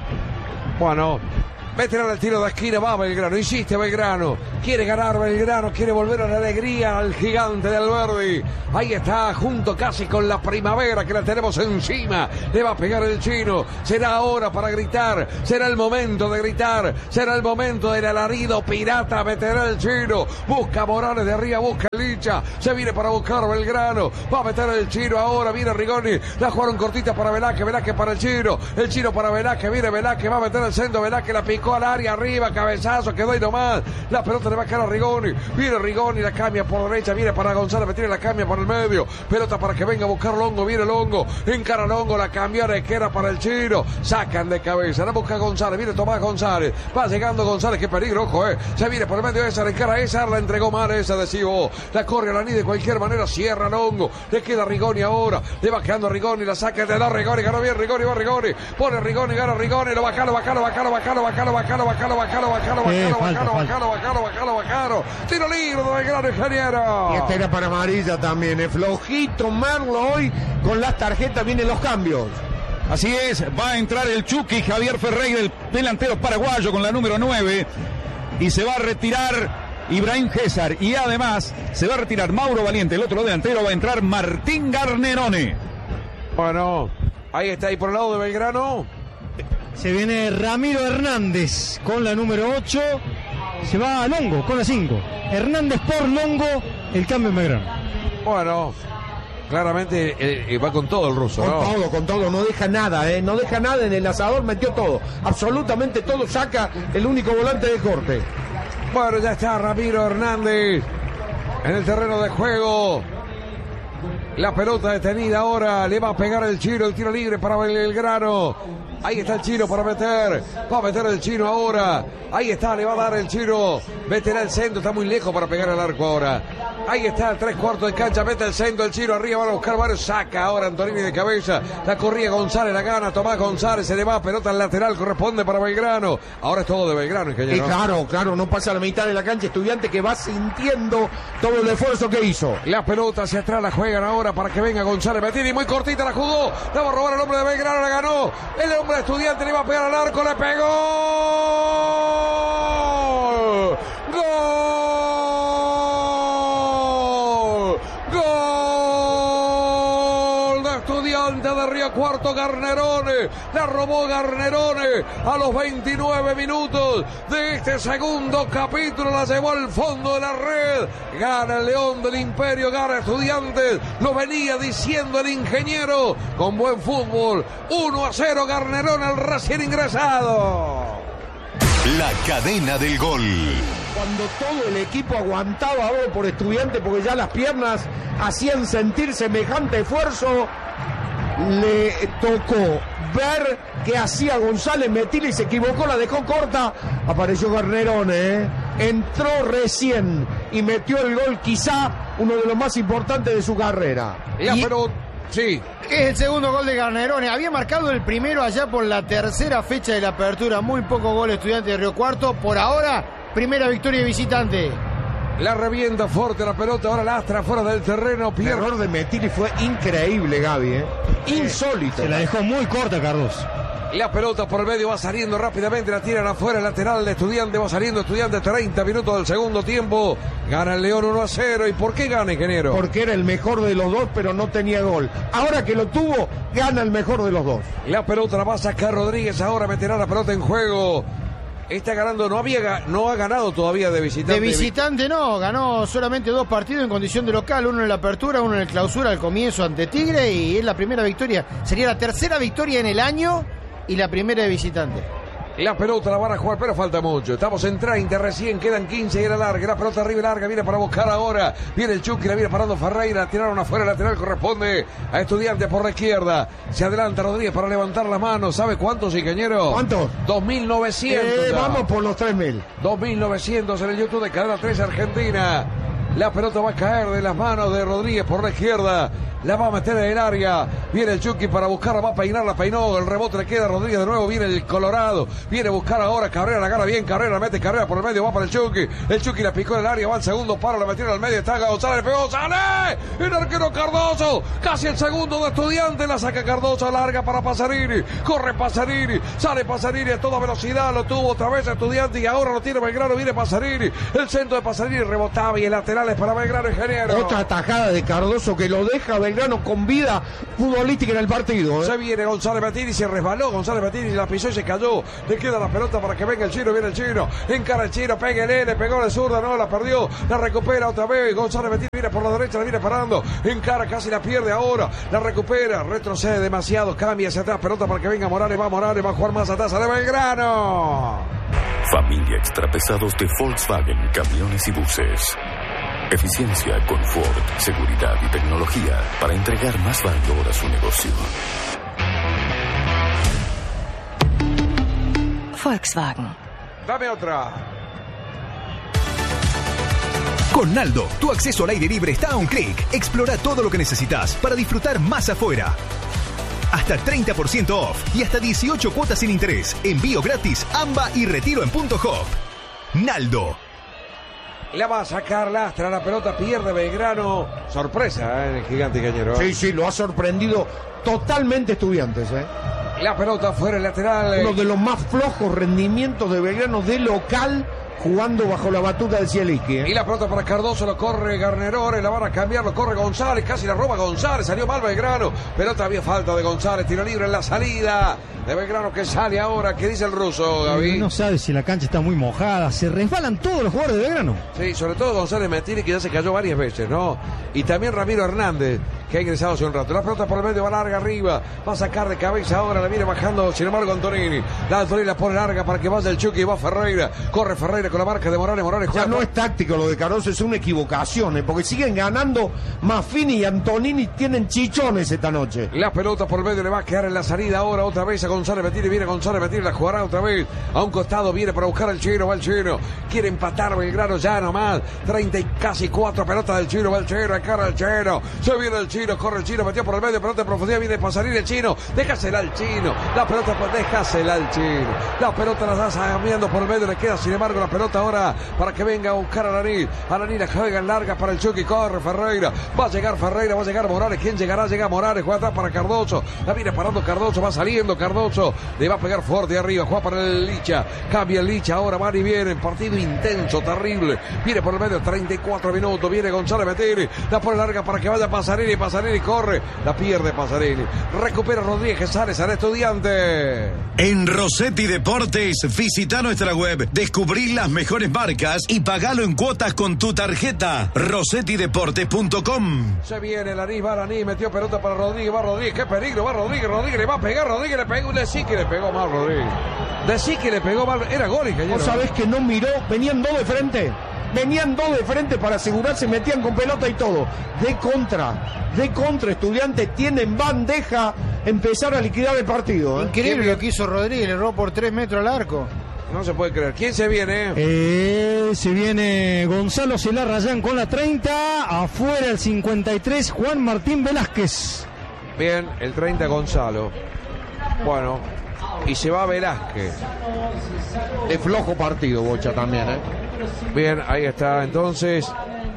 Bueno, meterán el tiro de esquina, va Belgrano, insiste Belgrano, quiere ganar Belgrano, quiere volver a la alegría al gigante de Alberdi. Ahí está, junto casi con la primavera que la tenemos encima. Le va a pegar el chino, será ahora para gritar, será el momento de gritar, será el momento del alarido pirata. Meterá el chino, busca Morales de arriba, busca Licha, se viene para buscar Belgrano, va a meter el chino ahora, viene Rigoni, la jugaron cortita para Velázquez, Velázquez para el chino, el chino para Velázquez, viene Velázquez, va a meter el centro, Velázquez la picó al área, arriba, cabezazo, quedó ahí nomás, la pelota le va a caer a Rigoni, viene Rigoni, la cambia por derecha, viene para González, Betini, la cambia por el medio, pelota para que venga a buscar Longo, viene Longo, encara Longo, la cambia Requera para el chino, sacan de cabeza, la busca González, viene Tomás González, va llegando González, qué peligro, ojo, eh, se viene por el medio esa, encara esa, la entregó mal esa de Cibo, la corre a la ni de cualquier manera, cierra Longo, le queda Rigoni ahora, le va quedando Rigoni, la saca de la Rigoni, ganó bien Rigoni, va Rigoni, pone Rigoni, gana Rigoni, lo bajalo, bajalo, bajalo, bajalo, bajalo, bajalo, bajalo, bajalo, bajalo, Eh, bajalo, falta, bajalo, falta. bajalo, bajalo, bajalo, bajalo, tiro libre de Belgrano, ingeniero. Y esta era para amarilla también, es flojito Merlo hoy con las tarjetas, vienen los cambios. Así es, va a entrar el Chucky Javier Ferreira, el delantero paraguayo con la número nueve, y se va a retirar Ibrahim Gesar, y además se va a retirar Mauro Valiente, el otro delantero, va a entrar Martín Garnerone. Bueno, ahí está, y por el lado de Belgrano Se viene Ramiro Hernández con la número ocho. Se va a Longo con la cinco. Hernández por Longo, el cambio en Belgrano. Bueno, claramente eh, eh, va con todo el ruso, Con ¿no? todo, con todo, no deja nada, ¿eh? No deja nada en el asador, metió todo. Absolutamente todo, saca el único volante de corte. Bueno, ya está Ramiro Hernández en el terreno de juego. La pelota detenida ahora, le va a pegar el chino, el tiro libre para Belgrano. Ahí está el chino para meter, va a meter el chino ahora. Ahí está, le va a dar el chino. Meterá el centro, está muy lejos para pegar al arco ahora. Ahí está, el tres cuartos de cancha, mete el centro, el chino arriba, van a buscar varios, saca ahora Antonini de cabeza. La corría González, la gana Tomás González, se le va, pelota al lateral, corresponde para Belgrano. Ahora es todo de Belgrano, ingeniero. Y claro, claro, no pasa la mitad de la cancha, Estudiante que va sintiendo todo el esfuerzo que hizo. La pelota hacia atrás, la juegan ahora para que venga González Betini, muy cortita la jugó, la va a robar el hombre de Belgrano, la ganó. El hombre de Estudiante le iba a pegar al arco, le pegó. ¡Gol! ¡Gol! De Estudiante de Río Cuarto, Garnerone. La robó Garnerone a los veintinueve minutos de este segundo capítulo. La llevó al fondo de la red. Gana el León del Imperio, gana Estudiantes. Lo venía diciendo el ingeniero. Con buen fútbol. uno a cero Garnerone, el recién ingresado. La cadena del gol. Cuando todo el equipo aguantaba ahora por Estudiante porque ya las piernas hacían sentir semejante esfuerzo, le tocó ver que hacía González Metili y se equivocó, la dejó corta, apareció Garnerone, ¿eh? Entró recién y metió el gol, quizá uno de los más importantes de su carrera. Ya, Y- pero sí. Es el segundo gol de Garnerone. Había marcado el primero allá por la tercera fecha de la apertura. Muy poco gol Estudiante de Río Cuarto. Por ahora, primera victoria de visitante. La revienta fuerte la pelota, ahora lastra fuera del terreno. El Pierde. error de Metili fue increíble, Gaby, ¿eh? Insólito. Se la dejó muy corta, Carlos. La pelota por el medio va saliendo rápidamente, la tiran afuera, el lateral de Estudiante, va saliendo Estudiante, treinta minutos del segundo tiempo. Gana el León uno a cero. ¿Y por qué gana, ingeniero? Porque era el mejor de los dos, pero no tenía gol. Ahora que lo tuvo, gana el mejor de los dos. La pelota la va a sacar Rodríguez, ahora meterá la pelota en juego. Está ganando, no había ga- no ha ganado todavía de visitante. De visitante no, ganó solamente dos partidos en condición de local, uno en la apertura, uno en el clausura al comienzo ante Tigre, y es la primera victoria. Sería la tercera victoria en el año y la primera de visitante. La pelota la van a jugar, pero falta mucho. Estamos en treinta, recién quedan quince y era larga. La pelota arriba y larga, viene para buscar ahora. Viene el Chucky, la viene parando Ferreira. Tiraron afuera, lateral corresponde a Estudiantes por la izquierda. Se adelanta Rodríguez para levantar la mano. ¿Sabe cuántos, ingeniero? ¿Cuántos? dos mil novecientos. Eh, vamos por los tres mil. dos mil novecientos en el YouTube de Cadena tres Argentina. La pelota va a caer de las manos de Rodríguez por la izquierda. La va a meter en el área. Viene el Chucky para buscarla. Va a peinar, la peinó. El rebote le queda a Rodríguez de nuevo. Viene el Colorado. Viene a buscar ahora. Cabrera la gana bien. Cabrera la mete. Cabrera por el medio. Va para el Chucky. El Chucky la picó en el área. Va al segundo paro. La metieron al medio. Está González. Le pegó. ¡Sale! El arquero Cardoso. Casi el segundo de Estudiantes. La saca Cardoso. Larga para Pasarini. Corre Pasarini. Sale Pasarini a toda velocidad. Lo tuvo otra vez Estudiantes. Y ahora lo tiene Belgrano. Viene Pasarini. El centro de Pasarini rebotaba. Y el lateral es para Belgrano, ingeniero. Otra tajada de Cardoso que lo deja Belgrano con vida futbolística en el partido. ¿eh? Se viene González Batini, se resbaló González Batini, la pisó y se cayó. Le queda la pelota para que venga el chino, viene el chino. Encara el chino, pégale, le pegó de zurda, no, la perdió. La recupera otra vez. González Batini viene por la derecha, la viene parando. Encara, casi la pierde ahora. La recupera, retrocede demasiado, cambia hacia atrás. Pelota para que venga Morales, va Morales, va a jugar más atrás de Belgrano. Familia Extrapesados de Volkswagen, camiones y buses. Eficiencia, confort, seguridad y tecnología para entregar más valor a su negocio. Volkswagen. Dame otra. Con Naldo, tu acceso al aire libre está a un clic. Explora todo lo que necesitas para disfrutar más afuera. Hasta treinta por ciento off y hasta dieciocho cuotas sin interés. Envío gratis, AMBA y retiro en punto hop. Naldo. La va a sacar Lastra, la pelota pierde Belgrano. Sorpresa, ¿eh? El gigante cañero. Sí, sí, lo ha sorprendido totalmente Estudiantes, ¿eh? La pelota fuera el lateral. Uno de los más flojos rendimientos de Belgrano de local, jugando bajo la batuta del Zielinski, ¿eh? Y la pelota para Cardoso, lo corre Garnerone, la van a cambiar, lo corre González, casi la roba González, salió mal Belgrano, pero todavía falta de González, tiro libre en la salida de Belgrano que sale ahora. ¿Qué dice el ruso, Gaby? No sabe si la cancha está muy mojada, se resbalan todos los jugadores de Belgrano. Sí, sobre todo González Metini, que ya se cayó varias veces, ¿no? Y también Ramiro Hernández, que ha ingresado hace un rato. La pelota por el medio va larga arriba, va a sacar de cabeza ahora, la viene bajando, sin embargo Antonini. La Antonini la pone larga para que vaya el Chucky y va Ferreira. Corre Ferreira con la marca de Morales, Morales juega. Ya no es táctico lo de Cardoso, es una equivocación, ¿eh? Porque siguen ganando. Maffini y Antonini tienen chichones esta noche. La pelota por el medio le va a quedar en la salida ahora otra vez a González Metini. Viene González Metini, la jugará otra vez a un costado, viene para buscar al chino, va el chino. Quiere empatar Belgrano ya nomás. treinta y casi cuatro pelotas del chino, va el chino, encara el chino. Se viene el chino, corre el chino, metió por el medio, pelota en profundidad, viene Pasarini el chino. Déjasela al chino. La pelota, pues déjasela al chino. La pelota la está cambiando por el medio, le queda sin embargo la pelota ahora para que venga a buscar a Alaní. Alaní la juega en larga para el Chucky, corre Ferreira. Va a llegar Ferreira, va a llegar Morales. ¿Quién llegará? Llega Morales, juega atrás para Cardoso. La viene parando Cardoso, va saliendo Cardoso. Le va a pegar fuerte arriba, juega para el Licha. Cambia el Licha, ahora van y viene. Partido intenso, terrible. Viene por el medio, treinta y cuatro minutos. Viene González Metini. La pone larga para que vaya Pasarini. Pasarini corre. La pierde Pasarini. Recupera Rodríguez, sale, sale Estudiante. En Rossetti Deportes, visita nuestra web, descubrí las mejores marcas y pagalo en cuotas con tu tarjeta. rossetti deportes punto com. Se viene Laní, va Laní, metió pelota para Rodríguez, va Rodríguez, qué peligro, va Rodríguez, Rodríguez le va a pegar, Rodríguez le pegó, le sí que le pegó mal Rodríguez. De sí que le pegó mal, era gol, ingeniero. ¿Vos sabés que no miró? Venían dos de frente. Venían dos de frente para asegurarse, metían con pelota y todo. De contra, de contra, Estudiantes tienen bandeja, empezar a liquidar el partido. ¿eh? Increíble lo que hizo Rodríguez, le erró por tres metros al arco. No se puede creer. ¿Quién se viene? Eh, se viene Gonzalo Celarrayán con la treinta. Afuera el cincuenta y tres, Juan Martín Velázquez. Bien, el treinta Gonzalo. Bueno, y se va Velázquez. De flojo partido, Bocha, también, ¿eh? Bien, ahí está, entonces.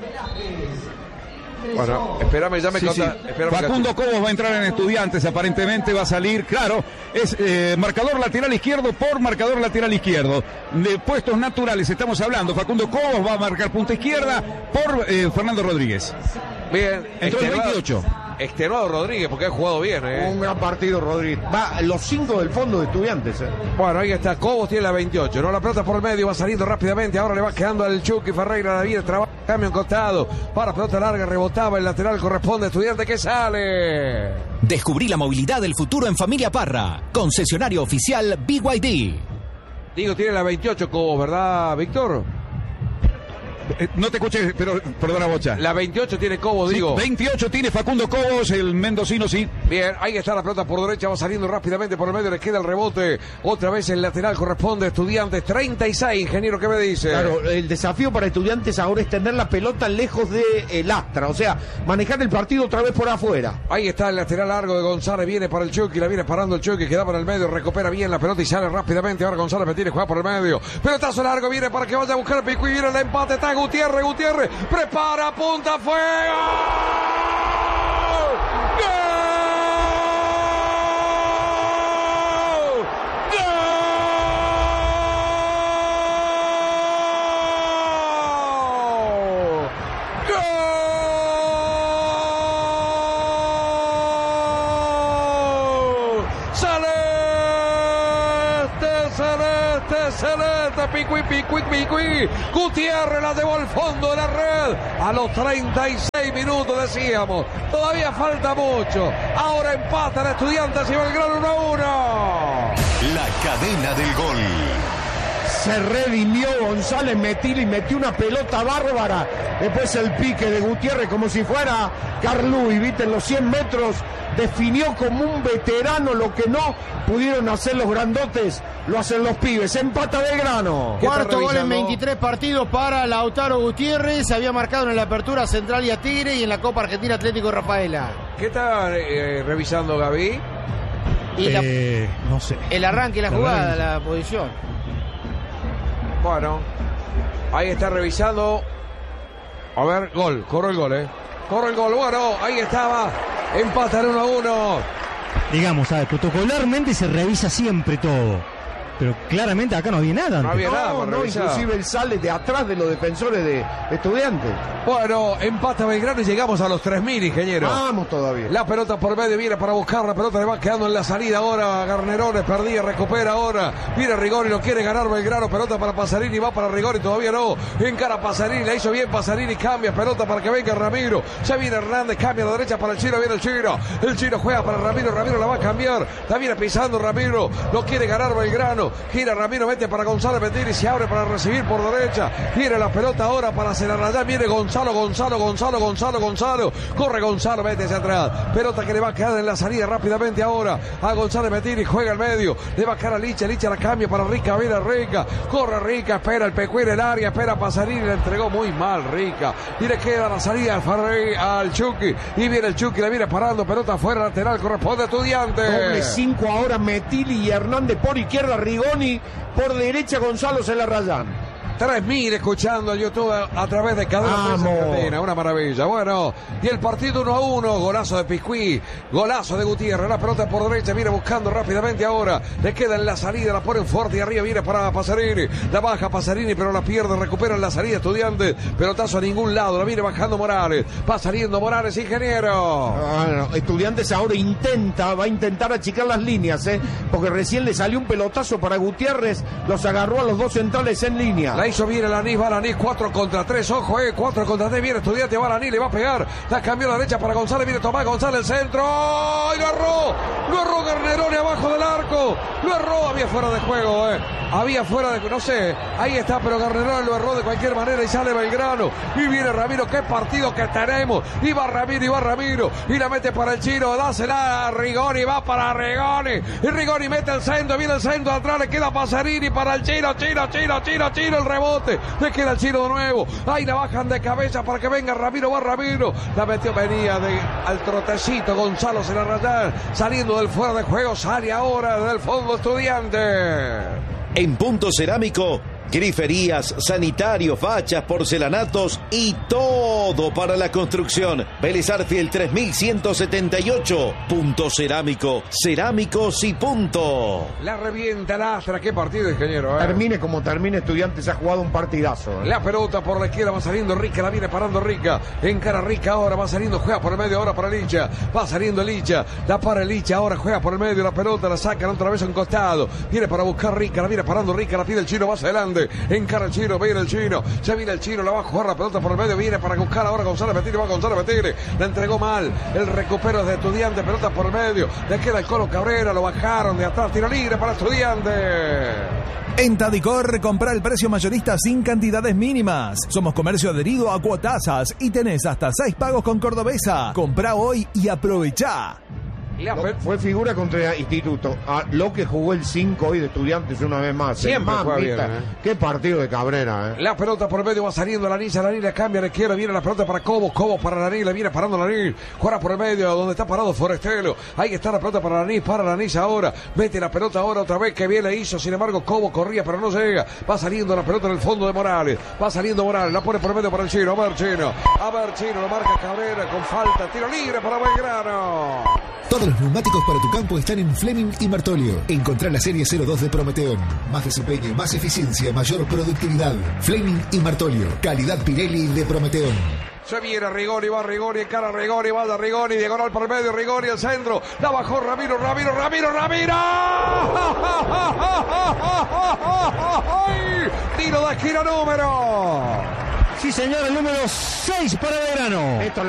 Bueno, espérame, ya me sí, conta, sí. espérame Facundo Cobos va a entrar en Estudiantes, aparentemente va a salir, claro, es eh, marcador lateral izquierdo por marcador lateral izquierdo. De puestos naturales estamos hablando. Facundo Cobos va a marcar punta izquierda por eh, Fernando Rodríguez. Bien, entró el veintiocho. Extenuado Rodríguez, porque ha jugado bien, ¿eh? Un gran partido, Rodríguez. Va los cinco del fondo de Estudiantes, ¿eh? Bueno, ahí está. Cobos tiene la veintiocho, ¿no? La pelota por el medio, va saliendo rápidamente. Ahora le va quedando al Chucky Ferreira. La viene, trabaja, cambio en costado. Para pelota larga, rebotaba. El lateral corresponde a Estudiante que sale. Descubrí la movilidad del futuro en Familia Parra. Concesionario oficial B Y D. Digo, tiene la veintiocho Cobos, ¿verdad, Víctor? Eh, no te escuché, pero perdona, Bocha. La veintiocho tiene Cobos, sí, digo. veintiocho tiene Facundo Cobos, el mendocino, sí. Bien, ahí está la pelota por derecha, va saliendo rápidamente por el medio, le queda el rebote. Otra vez el lateral corresponde a Estudiantes, treinta y seis, ingeniero, ¿qué me dice? Claro, el desafío para Estudiantes ahora es tener la pelota lejos de el Astra, o sea, manejar el partido otra vez por afuera. Ahí está el lateral largo de González, viene para el Chucky, la viene parando el Chucky, queda para el medio, recupera bien la pelota y sale rápidamente. Ahora González Petire juega por el medio. Pelotazo largo, viene para que vaya a buscar el pico y viene el empate, está Gutiérrez, Gutiérrez. Prepara, punta, fuego. ¡Gol! Celeste, Picuí, Picuí, Picuí. Gutiérrez la llevó al fondo de la red. A los treinta y seis minutos decíamos. Todavía falta mucho. Ahora empatan Estudiantes y Belgrano uno a uno. La cadena del gol. Se redimió González Metil y metió una pelota bárbara. Después el pique de Gutiérrez como si fuera Carluy, viste, en los cien metros. Definió como un veterano lo que no pudieron hacer los grandotes, lo hacen los pibes. Empata Belgrano. Cuarto gol en veintitrés partidos para Lautaro Gutiérrez. Se había marcado en la apertura Central y a Tigre y en la Copa Argentina Atlético Rafaela. ¿Qué está eh, revisando Gaby? Y eh, la, no sé. El arranque y la jugada, la posición. Bueno, ahí está revisando. A ver, gol, corre el gol, eh. Corre el gol, bueno, ahí estaba. Empatan uno a uno. Digamos, ¿sabes? Protocolarmente se revisa siempre todo. Pero claramente acá no había nada antes. No había nada, no, no, inclusive él sale de atrás de los defensores de Estudiantes. Bueno, empata Belgrano y llegamos a los tres mil, ingeniero. Vamos todavía. La pelota por medio viene para buscar, la pelota le va quedando en la salida ahora. Garnerones perdía, recupera ahora. Viene Rigoni, lo quiere ganar Belgrano. Pelota para Pasarini, va para Rigoni, todavía no. Encara Pasarini, la hizo bien Pasarini, cambia pelota para que venga Ramiro. Ya viene Hernández, cambia a la derecha para el Chino, viene el Chino. El Chino juega para Ramiro, Ramiro la va a cambiar. La viene pisando Ramiro, lo quiere ganar Belgrano. Gira Ramiro, mete para Gonzalo Petiri, se abre para recibir por derecha. Gira la pelota ahora para Celarrayán. Viene Gonzalo, Gonzalo, Gonzalo, Gonzalo, Gonzalo. Corre Gonzalo, mete hacia atrás. Pelota que le va a quedar en la salida rápidamente ahora a Gonzalo Petiri. Juega al medio. Le va a quedar a Licha. Licha la cambia para Rica. Viene Rica. Corre Rica. Espera el Pecuín en el área. Espera Pasarini. Le entregó muy mal Rica. Y le queda la salida al, Farrey, al Chucky. Y viene el Chucky. Le viene parando. Pelota fuera lateral. Corresponde a Estudiantes. Doble cinco ahora Metili y Hernández por izquierda. Rigoni por derecha. Gonzalo Celarrayán. tres mil escuchando el YouTube a través de Cadena Argentina, una maravilla. Bueno, y el partido uno a uno, golazo de Piscuí, golazo de Gutiérrez, la pelota por derecha, viene buscando rápidamente ahora, le queda en la salida, la ponen fuerte y arriba viene para Pasarini, la baja Pasarini pero la pierde, recupera en la salida Estudiantes, pelotazo a ningún lado, la viene bajando Morales, va saliendo Morales, ingeniero. Bueno, Estudiantes ahora intenta, va a intentar achicar las líneas, ¿eh? Porque recién le salió un pelotazo para Gutiérrez, los agarró a los dos centrales en línea. La hizo bien el Anís, va el Anís, cuatro contra tres, ojo, eh, cuatro contra tres, viene Estudiante, va el Anís, le va a pegar, la cambió a la derecha para González, viene Tomás González, el centro, ¡ay, lo erró! Lo erró Garnerone abajo del arco, lo erró, había fuera de juego, eh, había fuera de, no sé, ahí está, pero Garnerone lo erró de cualquier manera y sale Belgrano, y viene Ramiro, qué partido que tenemos, y va Ramiro, y va Ramiro, y la mete para el Chino, dásela a Rigoni, va para Rigoni, y Rigoni mete el centro, viene el centro atrás, le queda Pasarini para el Chino, Chino, Chino, Chino, Chino, el rebote, le queda el Chino de nuevo, ahí la bajan de cabeza para que venga Ramiro, va Ramiro, la metió, venía de, al trotecito Gonzalo Celarrayán, saliendo del fuera de juego, sale ahora del fondo Estudiante. En Punto Cerámico, griferías, sanitarios, fachas, porcelanatos y todo para la construcción. Vélez Arfield tres mil ciento setenta y ocho. Punto Cerámico, cerámicos y punto. La revienta la Astra, qué partido, ingeniero. ¿eh? Termine como termine, Estudiantes ha jugado un partidazo. ¿eh? La pelota por la izquierda va saliendo Rica, la viene parando Rica. Encara Rica ahora, va saliendo, juega por el medio ahora para Licha. Va saliendo Licha, la para Licha, ahora juega por el medio, la pelota la sacan otra vez a un costado. Viene para buscar Rica, la viene parando Rica, la pide el Chino, va hacia adelante. grande. Encara el chino, viene el chino. Ya viene el chino, la va a jugar la pelota por el medio. Viene para buscar ahora Gonzalo Betini. Va Gonzalo Betini. La entregó mal. El recupero de Estudiante. Pelota por el medio. Le queda el Colo Cabrera. Lo bajaron de atrás. Tiro libre para Estudiante. En Tadicor, compra el precio mayorista sin cantidades mínimas. Somos comercio adherido a Cuotasas y tenés hasta seis pagos con Cordobesa. Comprá hoy y aprovechá. No, fue figura contra Instituto. A lo que jugó el cinco hoy de Estudiantes una vez más. Siempre más juega bien, ¿eh? Qué partido de Cabrera, ¿eh? La pelota por medio va saliendo Lanís. Lanís le cambia a la izquierda. Viene la pelota para Cobos. Cobos para Lanís. Le viene parando Lanís. Juega por el medio donde está parado Forestelo. Ahí está la pelota para Lanís. Para Lanís ahora. Mete la pelota ahora otra vez. Que bien le hizo. Sin embargo, Cobos corría pero no llega. Va saliendo la pelota en el fondo de Morales. Va saliendo Morales. La pone por el medio para el chino. A ver, chino. A ver, chino. Lo marca Cabrera con falta. Tiro libre para Belgrano. Todos los neumáticos para tu campo están en Fleming y Martolio. Encontrá la serie cero dos de Prometeón. Más desempeño, más eficiencia, mayor productividad. Fleming y Martolio. Calidad Pirelli de Prometeón. Se viene Rigoni, va Rigoni, encara a Rigoni, va a Rigoni, diagonal por el medio, Rigoni al centro. La bajó Ramiro, Ramiro, Ramiro, Ramiro. ¡Ay! Tiro de esquina número. Sí, señor, el número seis para Belgrano. Esto